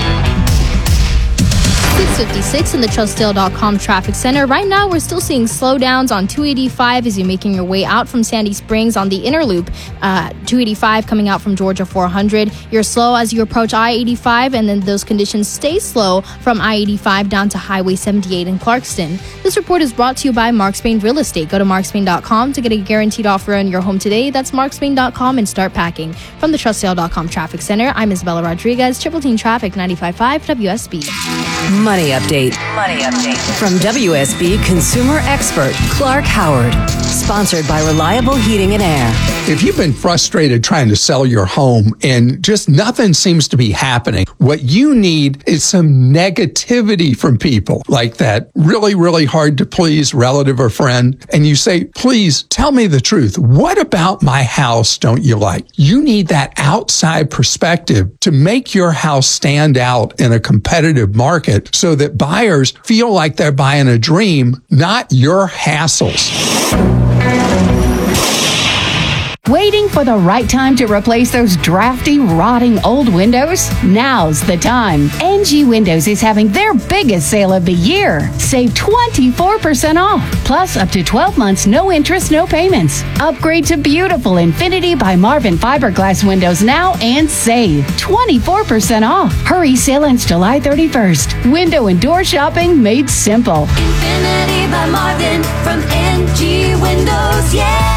six fifty-six in the Trustdale dot com traffic center. Right now, we're still seeing slowdowns on two eighty-five as you're making your way out from Sandy Springs on the inner loop. Uh, two eighty-five coming out from Georgia four hundred. You're slow as you approach I eighty-five, and then those conditions stay slow from I eighty-five down to Highway seventy-eight in Clarkston. This report is brought to you by Mark Spain Real Estate. Go to mark spain dot com to get a guaranteed offer on your home today. That's mark spain dot com and start packing. From the Trustdale dot com traffic center, I'm Isabella Rodriguez, Triple Team Traffic ninety-five point five W S B.
Money update. Money update. From W S B consumer expert Clark Howard. Sponsored by Reliable Heating and Air.
If you've been frustrated trying to sell your home and just nothing seems to be happening, what you need is some negativity from people like that really, really hard to please relative or friend. And you say, please tell me the truth. What about my house don't you like? You need that outside perspective to make your house stand out in a competitive market so that buyers feel like they're buying a dream, not your hassles.
Waiting for the right time to replace those drafty, rotting old windows? Now's the time. N G Windows is having their biggest sale of the year. Save twenty-four percent off, plus up to twelve months, no interest, no payments. Upgrade to beautiful Infinity by Marvin fiberglass windows now and save twenty-four percent off. Hurry, sale ends July thirty-first. Window and door shopping made simple.
Infinity by Marvin from N G Windows, yeah!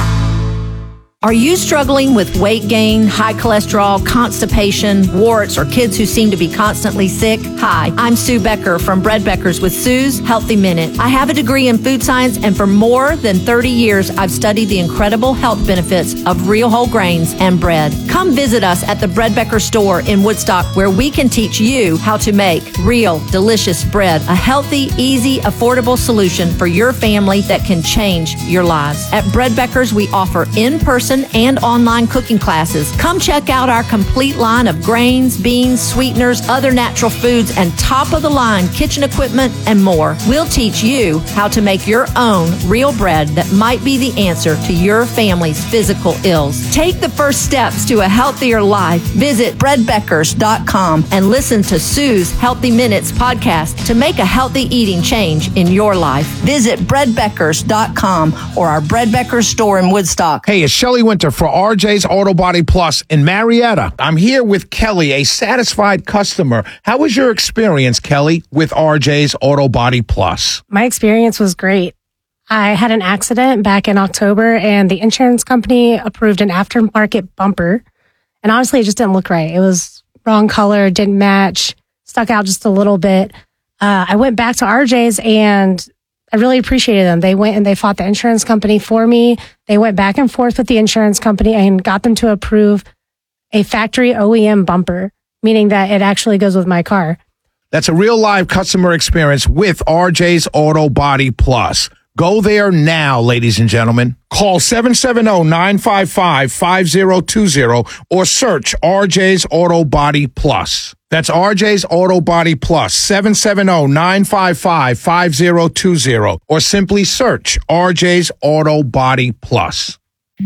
Are you struggling with weight gain, high cholesterol, constipation, warts, or kids who seem to be constantly sick? Hi, I'm Sue Becker from Bread Beckers with Sue's Healthy Minute. I have a degree in food science, and for more than thirty years, I've studied the incredible health benefits of real whole grains and bread. Come visit us at the Bread Becker store in Woodstock, where we can teach you how to make real, delicious bread, a healthy, easy, affordable solution for your family that can change your lives. At Bread Beckers, we offer in-person and online cooking classes. Come check out our complete line of grains, beans, sweeteners, other natural foods, and top-of-the-line kitchen equipment and more. We'll teach you how to make your own real bread that might be the answer to your family's physical ills. Take the first steps to a healthier life. Visit bread beckers dot com and listen to Sue's Healthy Minutes podcast to make a healthy eating change in your life. Visit bread beckers dot com or our Bread Beckers store in Woodstock.
Hey, it's Shelley Winter for R J's Auto Body Plus in Marietta. I'm here with Kelly, a satisfied customer. How was your experience, Kelly, with R J's Auto Body Plus?
My experience was great. I had an accident back in October, and the insurance company approved an aftermarket bumper. And honestly, it just didn't look right. It was wrong color, didn't match, stuck out just a little bit. Uh, I went back to R J's, and I really appreciated them. They went and they fought the insurance company for me. They went back and forth with the insurance company and got them to approve a factory O E M bumper, meaning that it actually goes with my car.
That's a real live customer experience with R J's Auto Body Plus. Go there now, ladies and gentlemen. Call seven seven zero, nine five five, five zero two zero or search R J's Auto Body Plus. That's R J's Auto Body Plus, seven seven zero, nine five five, five zero two zero or simply search R J's Auto Body Plus.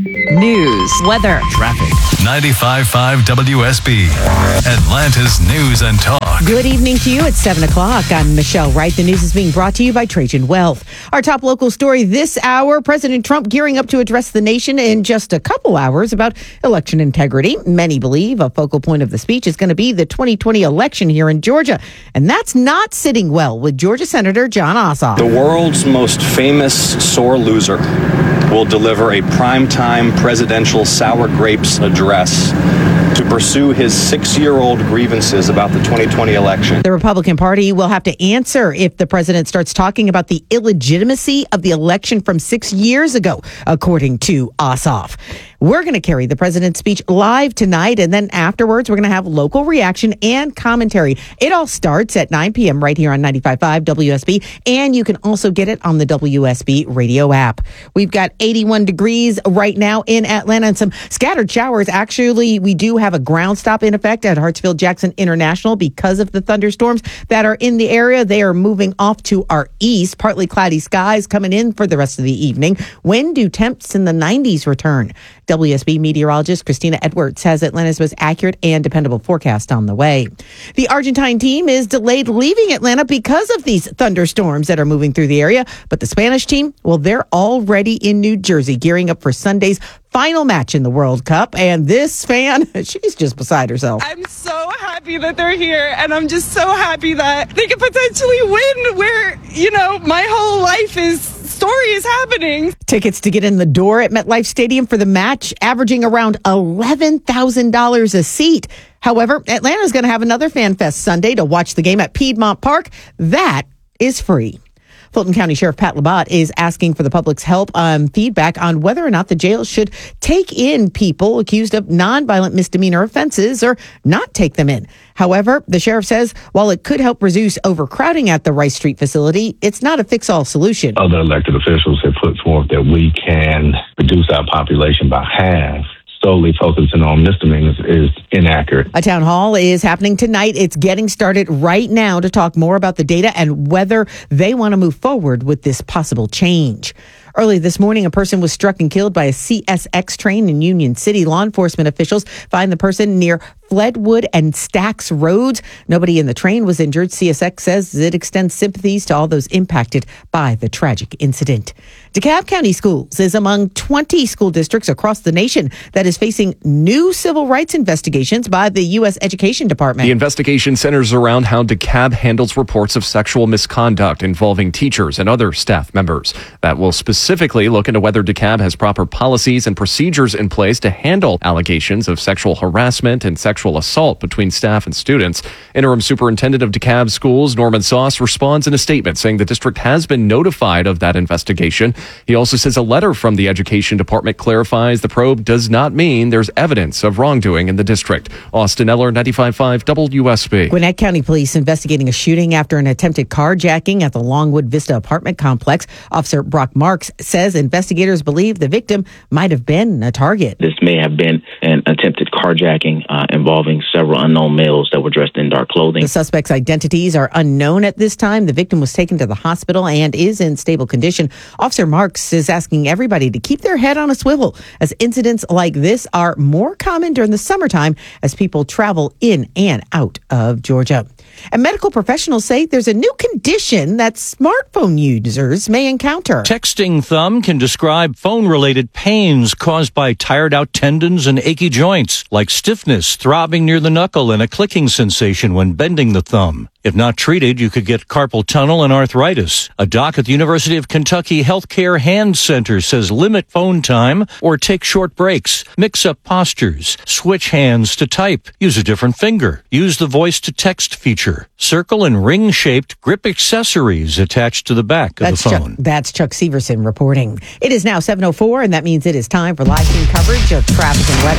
News, weather,
traffic. ninety-five point five W S B, Atlanta's News and Talk.
Good evening to you. It's seven o'clock. I'm Michelle Wright. The news is being brought to you by Trajan Wealth. Our top local story this hour, President Trump gearing up to address the nation in just a couple hours about election integrity. Many believe a focal point of the speech is going to be the twenty twenty election here in Georgia. And that's not sitting well with Georgia Senator Jon Ossoff.
The world's most famous sore loser will deliver a primetime presidential sour grapes address to pursue his six-year-old grievances about the twenty twenty election.
The Republican Party will have to answer if the president starts talking about the illegitimacy of the election from six years ago, according to Ossoff. We're going to carry the president's speech live tonight, and then afterwards, we're going to have local reaction and commentary. It all starts at nine p.m. right here on ninety-five point five W S B, and you can also get it on the W S B radio app. We've got eighty-one degrees right now in Atlanta and some scattered showers. Actually, we do have a ground stop in effect at Hartsfield-Jackson International because of the thunderstorms that are in the area. They are moving off to our east. Partly cloudy skies coming in for the rest of the evening. Wind due temps in the nineties return. W S B meteorologist Christina Edwards has Atlanta's most accurate and dependable forecast on the way. The Argentine team is delayed leaving Atlanta because of these thunderstorms that are moving through the area. But the Spanish team, well, they're already in New Jersey gearing up for Sunday's final match in the World Cup. And this fan, she's just beside herself.
I'm so happy that they're here. And I'm just so happy that they could potentially win where, you know, my whole life is story is happening.
Tickets to get in the door at MetLife Stadium for the match averaging around eleven thousand dollars a seat. However, Atlanta's going to have another Fan Fest Sunday to watch the game at Piedmont Park. That is free. Fulton County Sheriff Pat Labatt is asking for the public's help on feedback on whether or not the jail should take in people accused of nonviolent misdemeanor offenses or not take them in. However, the sheriff says while it could help reduce overcrowding at the Rice Street facility, it's not a fix-all solution.
Other elected officials have put forth that we can reduce our population by half. Solely focusing on misdemeanors is inaccurate.
A town hall is happening tonight. It's getting started right now to talk more about the data and whether they want to move forward with this possible change. Early this morning, a person was struck and killed by a C S X train in Union City. Law enforcement officials find the person near Fledwood and Stacks Roads. Nobody in the train was injured. C S X says it extends sympathies to all those impacted by the tragic incident. DeKalb County Schools is among twenty school districts across the nation that is facing new civil rights investigations by the U S Education Department.
The investigation centers around how DeKalb handles reports of sexual misconduct involving teachers and other staff members. That will specifically look into whether DeKalb has proper policies and procedures in place to handle allegations of sexual harassment and sexual assault between staff and students. Interim Superintendent of DeKalb Schools, Norman Sauce, responds in a statement saying the district has been notified of that investigation. He also says a letter from the Education Department clarifies the probe does not mean there's evidence of wrongdoing in the district. Austin Eller, ninety-five point five W S B.
Gwinnett County Police investigating a shooting after an attempted carjacking at the Longwood Vista apartment complex. Officer Brock Marks says investigators believe the victim might have been a target.
This may have been an attempted carjacking uh, involving several unknown males that were dressed in dark clothing.
The suspects' identities are unknown at this time. The victim was taken to the hospital and is in stable condition. Officer Marks is asking everybody to keep their head on a swivel as incidents like this are more common during the summertime as people travel in and out of Georgia. And medical professionals say there's a new condition that smartphone users may encounter.
Texting thumb can describe phone-related pains caused by tired-out tendons and achy joints, like stiffness, throbbing near the knuckle, and a clicking sensation when bending the thumb. If not treated, you could get carpal tunnel and arthritis. A doc at the University of Kentucky Healthcare Hand Center says limit phone time or take short breaks. Mix up postures. Switch hands to type. Use a different finger. Use the voice-to-text feature. Circle and ring-shaped grip accessories attached to the back of
That's
the phone.
Chuck, that's Chuck Severson reporting. It is now seven oh four, and that means it is time for live team coverage of traffic and weather.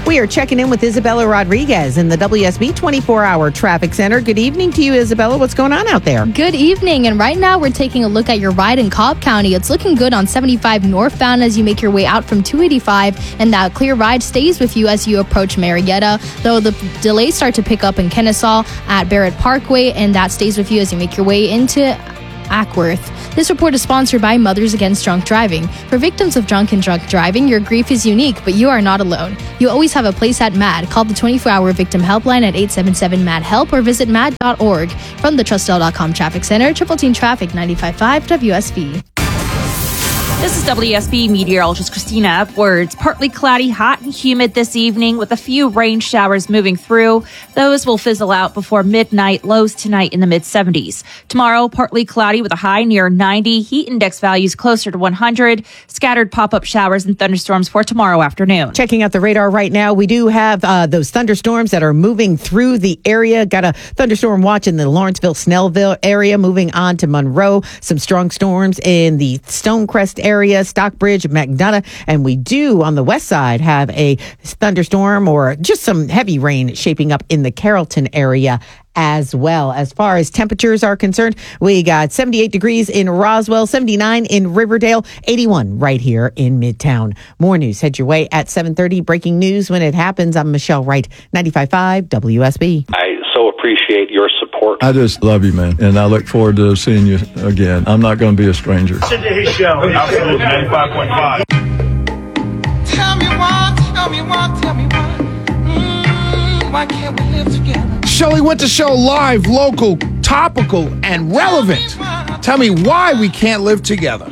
We are checking in with Isabella Rodriguez in the W S B twenty-four hour Traffic Center. Good evening to you, Isabella. What's going on out there?
Good evening. And right now we're taking a look at your ride in Cobb County. It's looking good on seventy-five northbound as you make your way out from two eighty-five, and that clear ride stays with you as you approach Marietta, though the delays start to pick up in Kennesaw at Barrett Parkway, and that stays with you as you make your way into Ackworth. This report is sponsored by Mothers Against Drunk Driving. For victims of drunk and drunk driving, your grief is unique, but you are not alone. You always have a place at MAD. Call the twenty-four hour victim helpline at eight seven seven M A D HELP or visit mad dot org. From the Trustel dot com Traffic Center, Triple Team Traffic ninety-five point five W S B.
This is W S B meteorologist Christina Upwards. Partly cloudy, hot and humid this evening with a few rain showers moving through. Those will fizzle out before midnight. Lows tonight in the mid seventies. Tomorrow, partly cloudy with a high near ninety. Heat index values closer to one hundred. Scattered pop-up showers and thunderstorms for tomorrow afternoon.
Checking out the radar right now, we do have uh, those thunderstorms that are moving through the area. Got a thunderstorm watch in the Lawrenceville-Snellville area, moving on to Monroe. Some strong storms in the Stonecrest area, Stockbridge, McDonough, and we do on the west side have a thunderstorm or just some heavy rain shaping up in the Carrollton area as well. As far as temperatures are concerned, we got seventy-eight degrees in Roswell, seventy-nine in Riverdale, eighty-one right here in Midtown. More news head your way at seven thirty. Breaking news when it happens. I'm Michelle Wright, ninety-five point five W S B.
I so appreciate your support.
I just love you, man, and I look forward to seeing you again. I'm not going to be a stranger.
Listen to his show. Absolutely, ninety-five point five.
Tell me why, tell me why, tell me why. Mm, why can't we live together?
Shelley Winter Show, live, local, topical, and relevant. Tell me why we can't live together.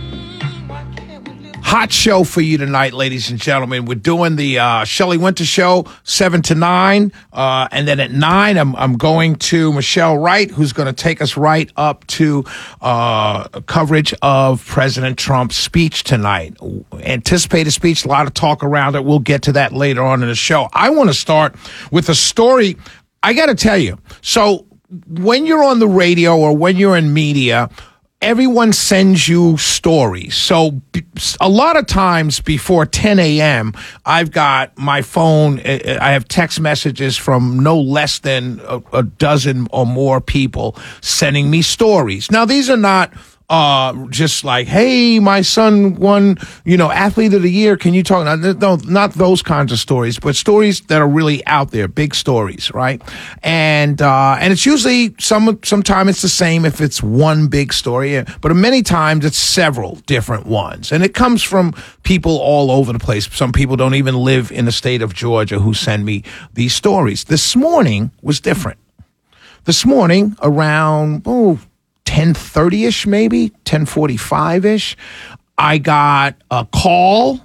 Hot show for you tonight, ladies and gentlemen. We're doing the uh, Shelley Winter Show, seven to nine. Uh, and then at nine, I'm, I'm going to Michelle Wright, who's going to take us right up to uh, coverage of President Trump's speech tonight. Anticipated speech, a lot of talk around it. We'll get to that later on in the show. I want to start with a story. I got to tell you, so when you're on the radio or when you're in media, everyone sends you stories. So a lot of times before ten a.m., I've got my phone, I have text messages from no less than a, a dozen or more people sending me stories. Now, these are not uh just like, hey, my son won, you know, athlete of the year. Can you talk? No, not those kinds of stories, but stories that are really out there, big stories, right? And uh and it's usually some sometimes it's the same if it's one big story, but many times it's several different ones, and it comes from people all over the place. Some people don't even live in the state of Georgia who send me these stories. This morning was different. This morning around oh. ten thirty-ish, maybe, ten forty-five-ish, I got a call,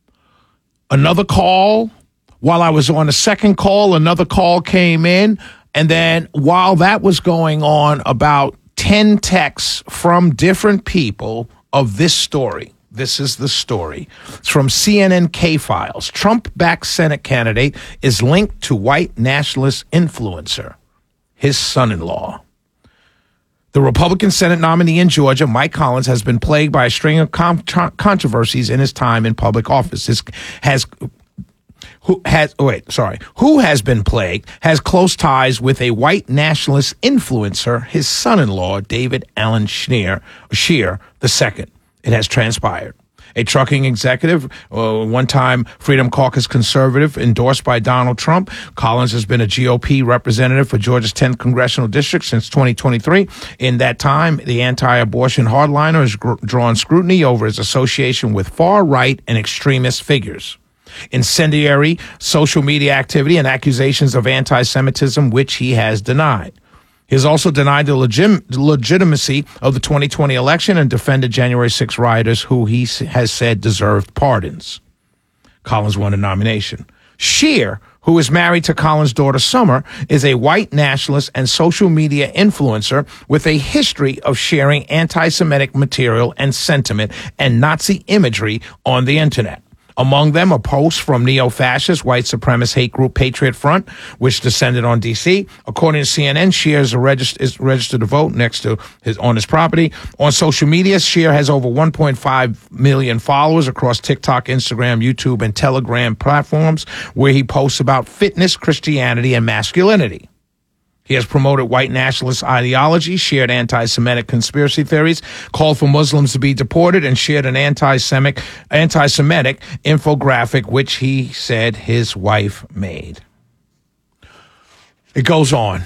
another call. While I was on a second call, another call came in. And then while that was going on, about ten texts from different people of this story. This is the story. It's from C N N K-Files. Trump-backed Senate candidate is linked to white nationalist influencer, his son-in-law. The Republican Senate nominee in Georgia, Mike Collins, has been plagued by a string of com- controversies in his time in public office. This has who has oh wait sorry who has been plagued has close ties with a white nationalist influencer, his son-in-law, David Allen Scheer, Scheer the second. It has transpired. A trucking executive, uh, one-time Freedom Caucus conservative endorsed by Donald Trump. Collins has been a G O P representative for Georgia's tenth congressional district since twenty twenty-three. In that time, the anti-abortion hardliner has gr- drawn scrutiny over his association with far-right and extremist figures. Incendiary social media activity and accusations of anti-Semitism, which he has denied. He has also denied the legim- legitimacy of the twenty twenty election and defended January sixth rioters who he has said deserved pardons. Collins won a nomination. Scheer, who is married to Collins' daughter Summer, is a white nationalist and social media influencer with a history of sharing anti-Semitic material and sentiment and Nazi imagery on the internet. Among them, a post from neo-fascist white supremacist hate group Patriot Front, which descended on D C. According to C N N, Scheer is, regist- is registered to vote next to his on his property. On social media, Scheer has over one point five million followers across TikTok, Instagram, YouTube, and Telegram platforms, where he posts about fitness, Christianity, and masculinity. He has promoted white nationalist ideology, shared anti-Semitic conspiracy theories, called for Muslims to be deported, and shared an anti-Semitic, anti-Semitic infographic, which he said his wife made. It goes on.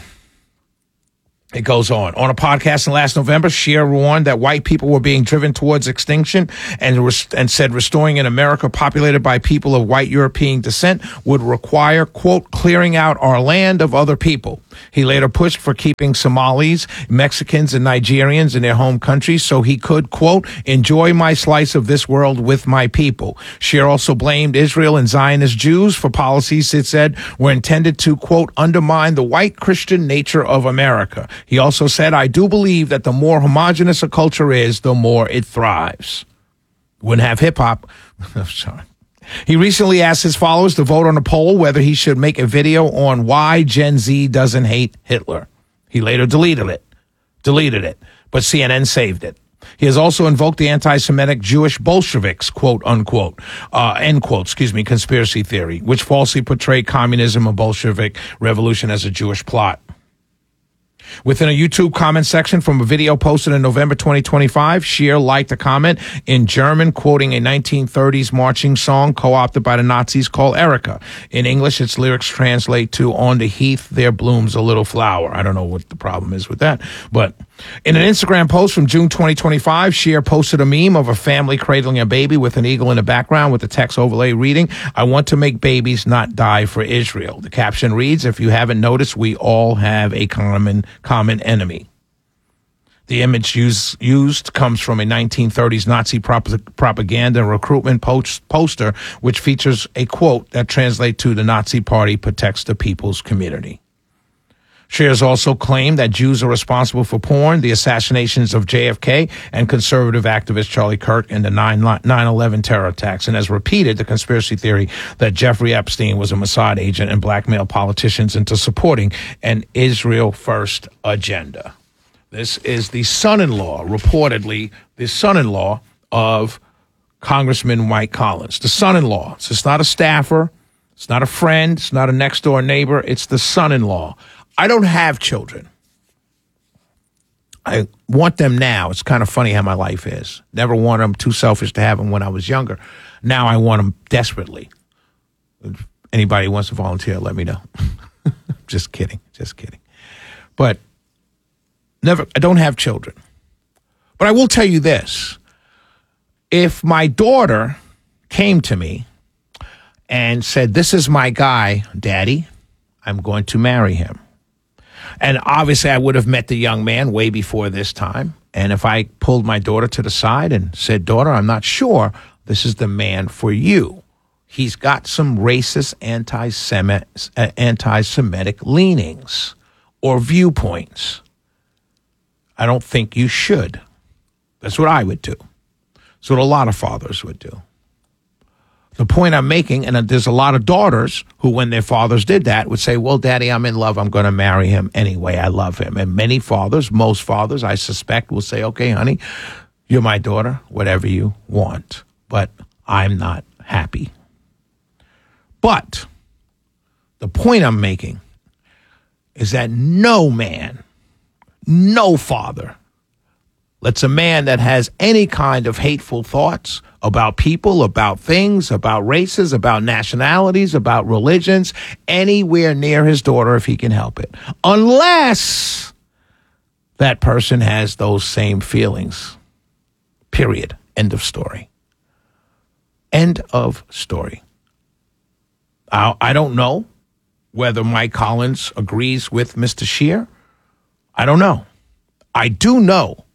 It goes on. On a podcast in last November, Scheer warned that white people were being driven towards extinction and, res- and said restoring an America populated by people of white European descent would require, quote, clearing out our land of other people. He later pushed for keeping Somalis, Mexicans, and Nigerians in their home countries so he could, quote, enjoy my slice of this world with my people. Scheer also blamed Israel and Zionist Jews for policies it said were intended to, quote, undermine the white Christian nature of America. He also said, I do believe that the more homogenous a culture is, the more it thrives. Wouldn't have hip hop. I'm sorry. He recently asked his followers to vote on a poll whether he should make a video on why Gen Z doesn't hate Hitler. He later deleted it, deleted it, but C N N saved it. He has also invoked the anti-Semitic Jewish Bolsheviks, quote unquote, uh, end quote, excuse me, conspiracy theory, which falsely portrayed communism and Bolshevik revolution as a Jewish plot. Within a YouTube comment section from a video posted in November twenty twenty-five, Scheer liked a comment in German quoting a nineteen thirties marching song co-opted by the Nazis called Erika. In English, its lyrics translate to on the heath there blooms a little flower. I don't know what the problem is with that, but in an Instagram post from June twenty twenty-five, Scheer posted a meme of a family cradling a baby with an eagle in the background with the text overlay reading, I want to make babies not die for Israel. The caption reads, if you haven't noticed, we all have a common common enemy. The image used, used comes from a nineteen thirties Nazi prop- propaganda and recruitment post- poster, which features a quote that translates to the Nazi Party protects the people's community. Scheer has also claimed that Jews are responsible for porn, the assassinations of J F K, and conservative activist Charlie Kirk and the nine eleven terror attacks, and has repeated the conspiracy theory that Jeffrey Epstein was a Mossad agent and blackmailed politicians into supporting an Israel First agenda. This is the son-in-law, reportedly the son-in-law of Congressman Mike Collins. The son-in-law. So it's not a staffer. It's not a friend. It's not a next-door neighbor. It's the son-in-law. I don't have children. I want them now. It's kind of funny how my life is. Never wanted them, too selfish to have them when I was younger. Now I want them desperately. If anybody wants to volunteer, let me know. Just kidding. Just kidding. But never. I don't have children. But I will tell you this. If my daughter came to me and said, this is my guy, Daddy, I'm going to marry him. And obviously, I would have met the young man way before this time. And if I pulled my daughter to the side and said, daughter, I'm not sure this is the man for you. He's got some racist anti-Semitic, uh, anti-Semitic leanings or viewpoints. I don't think you should. That's what I would do. That's what a lot of fathers would do. The point I'm making, and there's a lot of daughters who, when their fathers did that, would say, well, Daddy, I'm in love. I'm going to marry him anyway. I love him. And many fathers, most fathers, I suspect, will say, okay, honey, you're my daughter, whatever you want. But I'm not happy. But the point I'm making is that no man, no father lets a man that has any kind of hateful thoughts about people, about things, about races, about nationalities, about religions, anywhere near his daughter if he can help it. Unless that person has those same feelings. Period. End of story. End of story. I, I don't know whether Mike Collins agrees with Mister Scheer. I don't know. I do know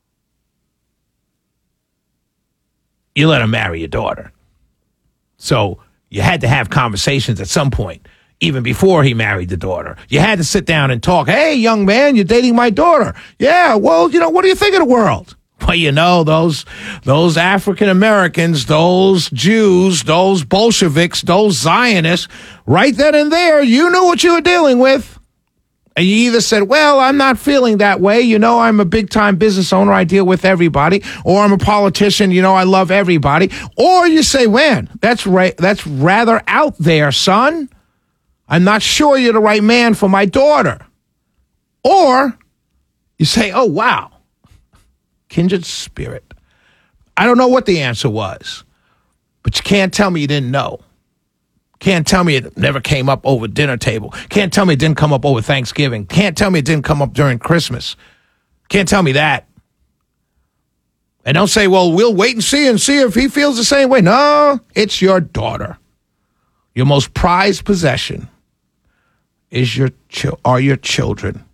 you let him marry your daughter. So you had to have conversations at some point, even before he married the daughter. You had to sit down and talk. Hey, young man, you're dating my daughter. Yeah, well, you know, what do you think of the world? Well, you know, those those African Americans, those Jews, those Bolsheviks, those Zionists, right then and there, you knew what you were dealing with. And you either said, well, I'm not feeling that way. You know, I'm a big-time business owner. I deal with everybody. Or I'm a politician. You know, I love everybody. Or you say, man, that's right. That's rather out there, son. I'm not sure you're the right man for my daughter. Or you say, oh, wow, kindred spirit. I don't know what the answer was, but you can't tell me you didn't know. Can't tell me it never came up over dinner table. Can't tell me it didn't come up over Thanksgiving. Can't tell me it didn't come up during Christmas. Can't tell me that. And don't say, well, we'll wait and see and see if he feels the same way. No, it's your daughter. Your most prized possession is your ch- are your children.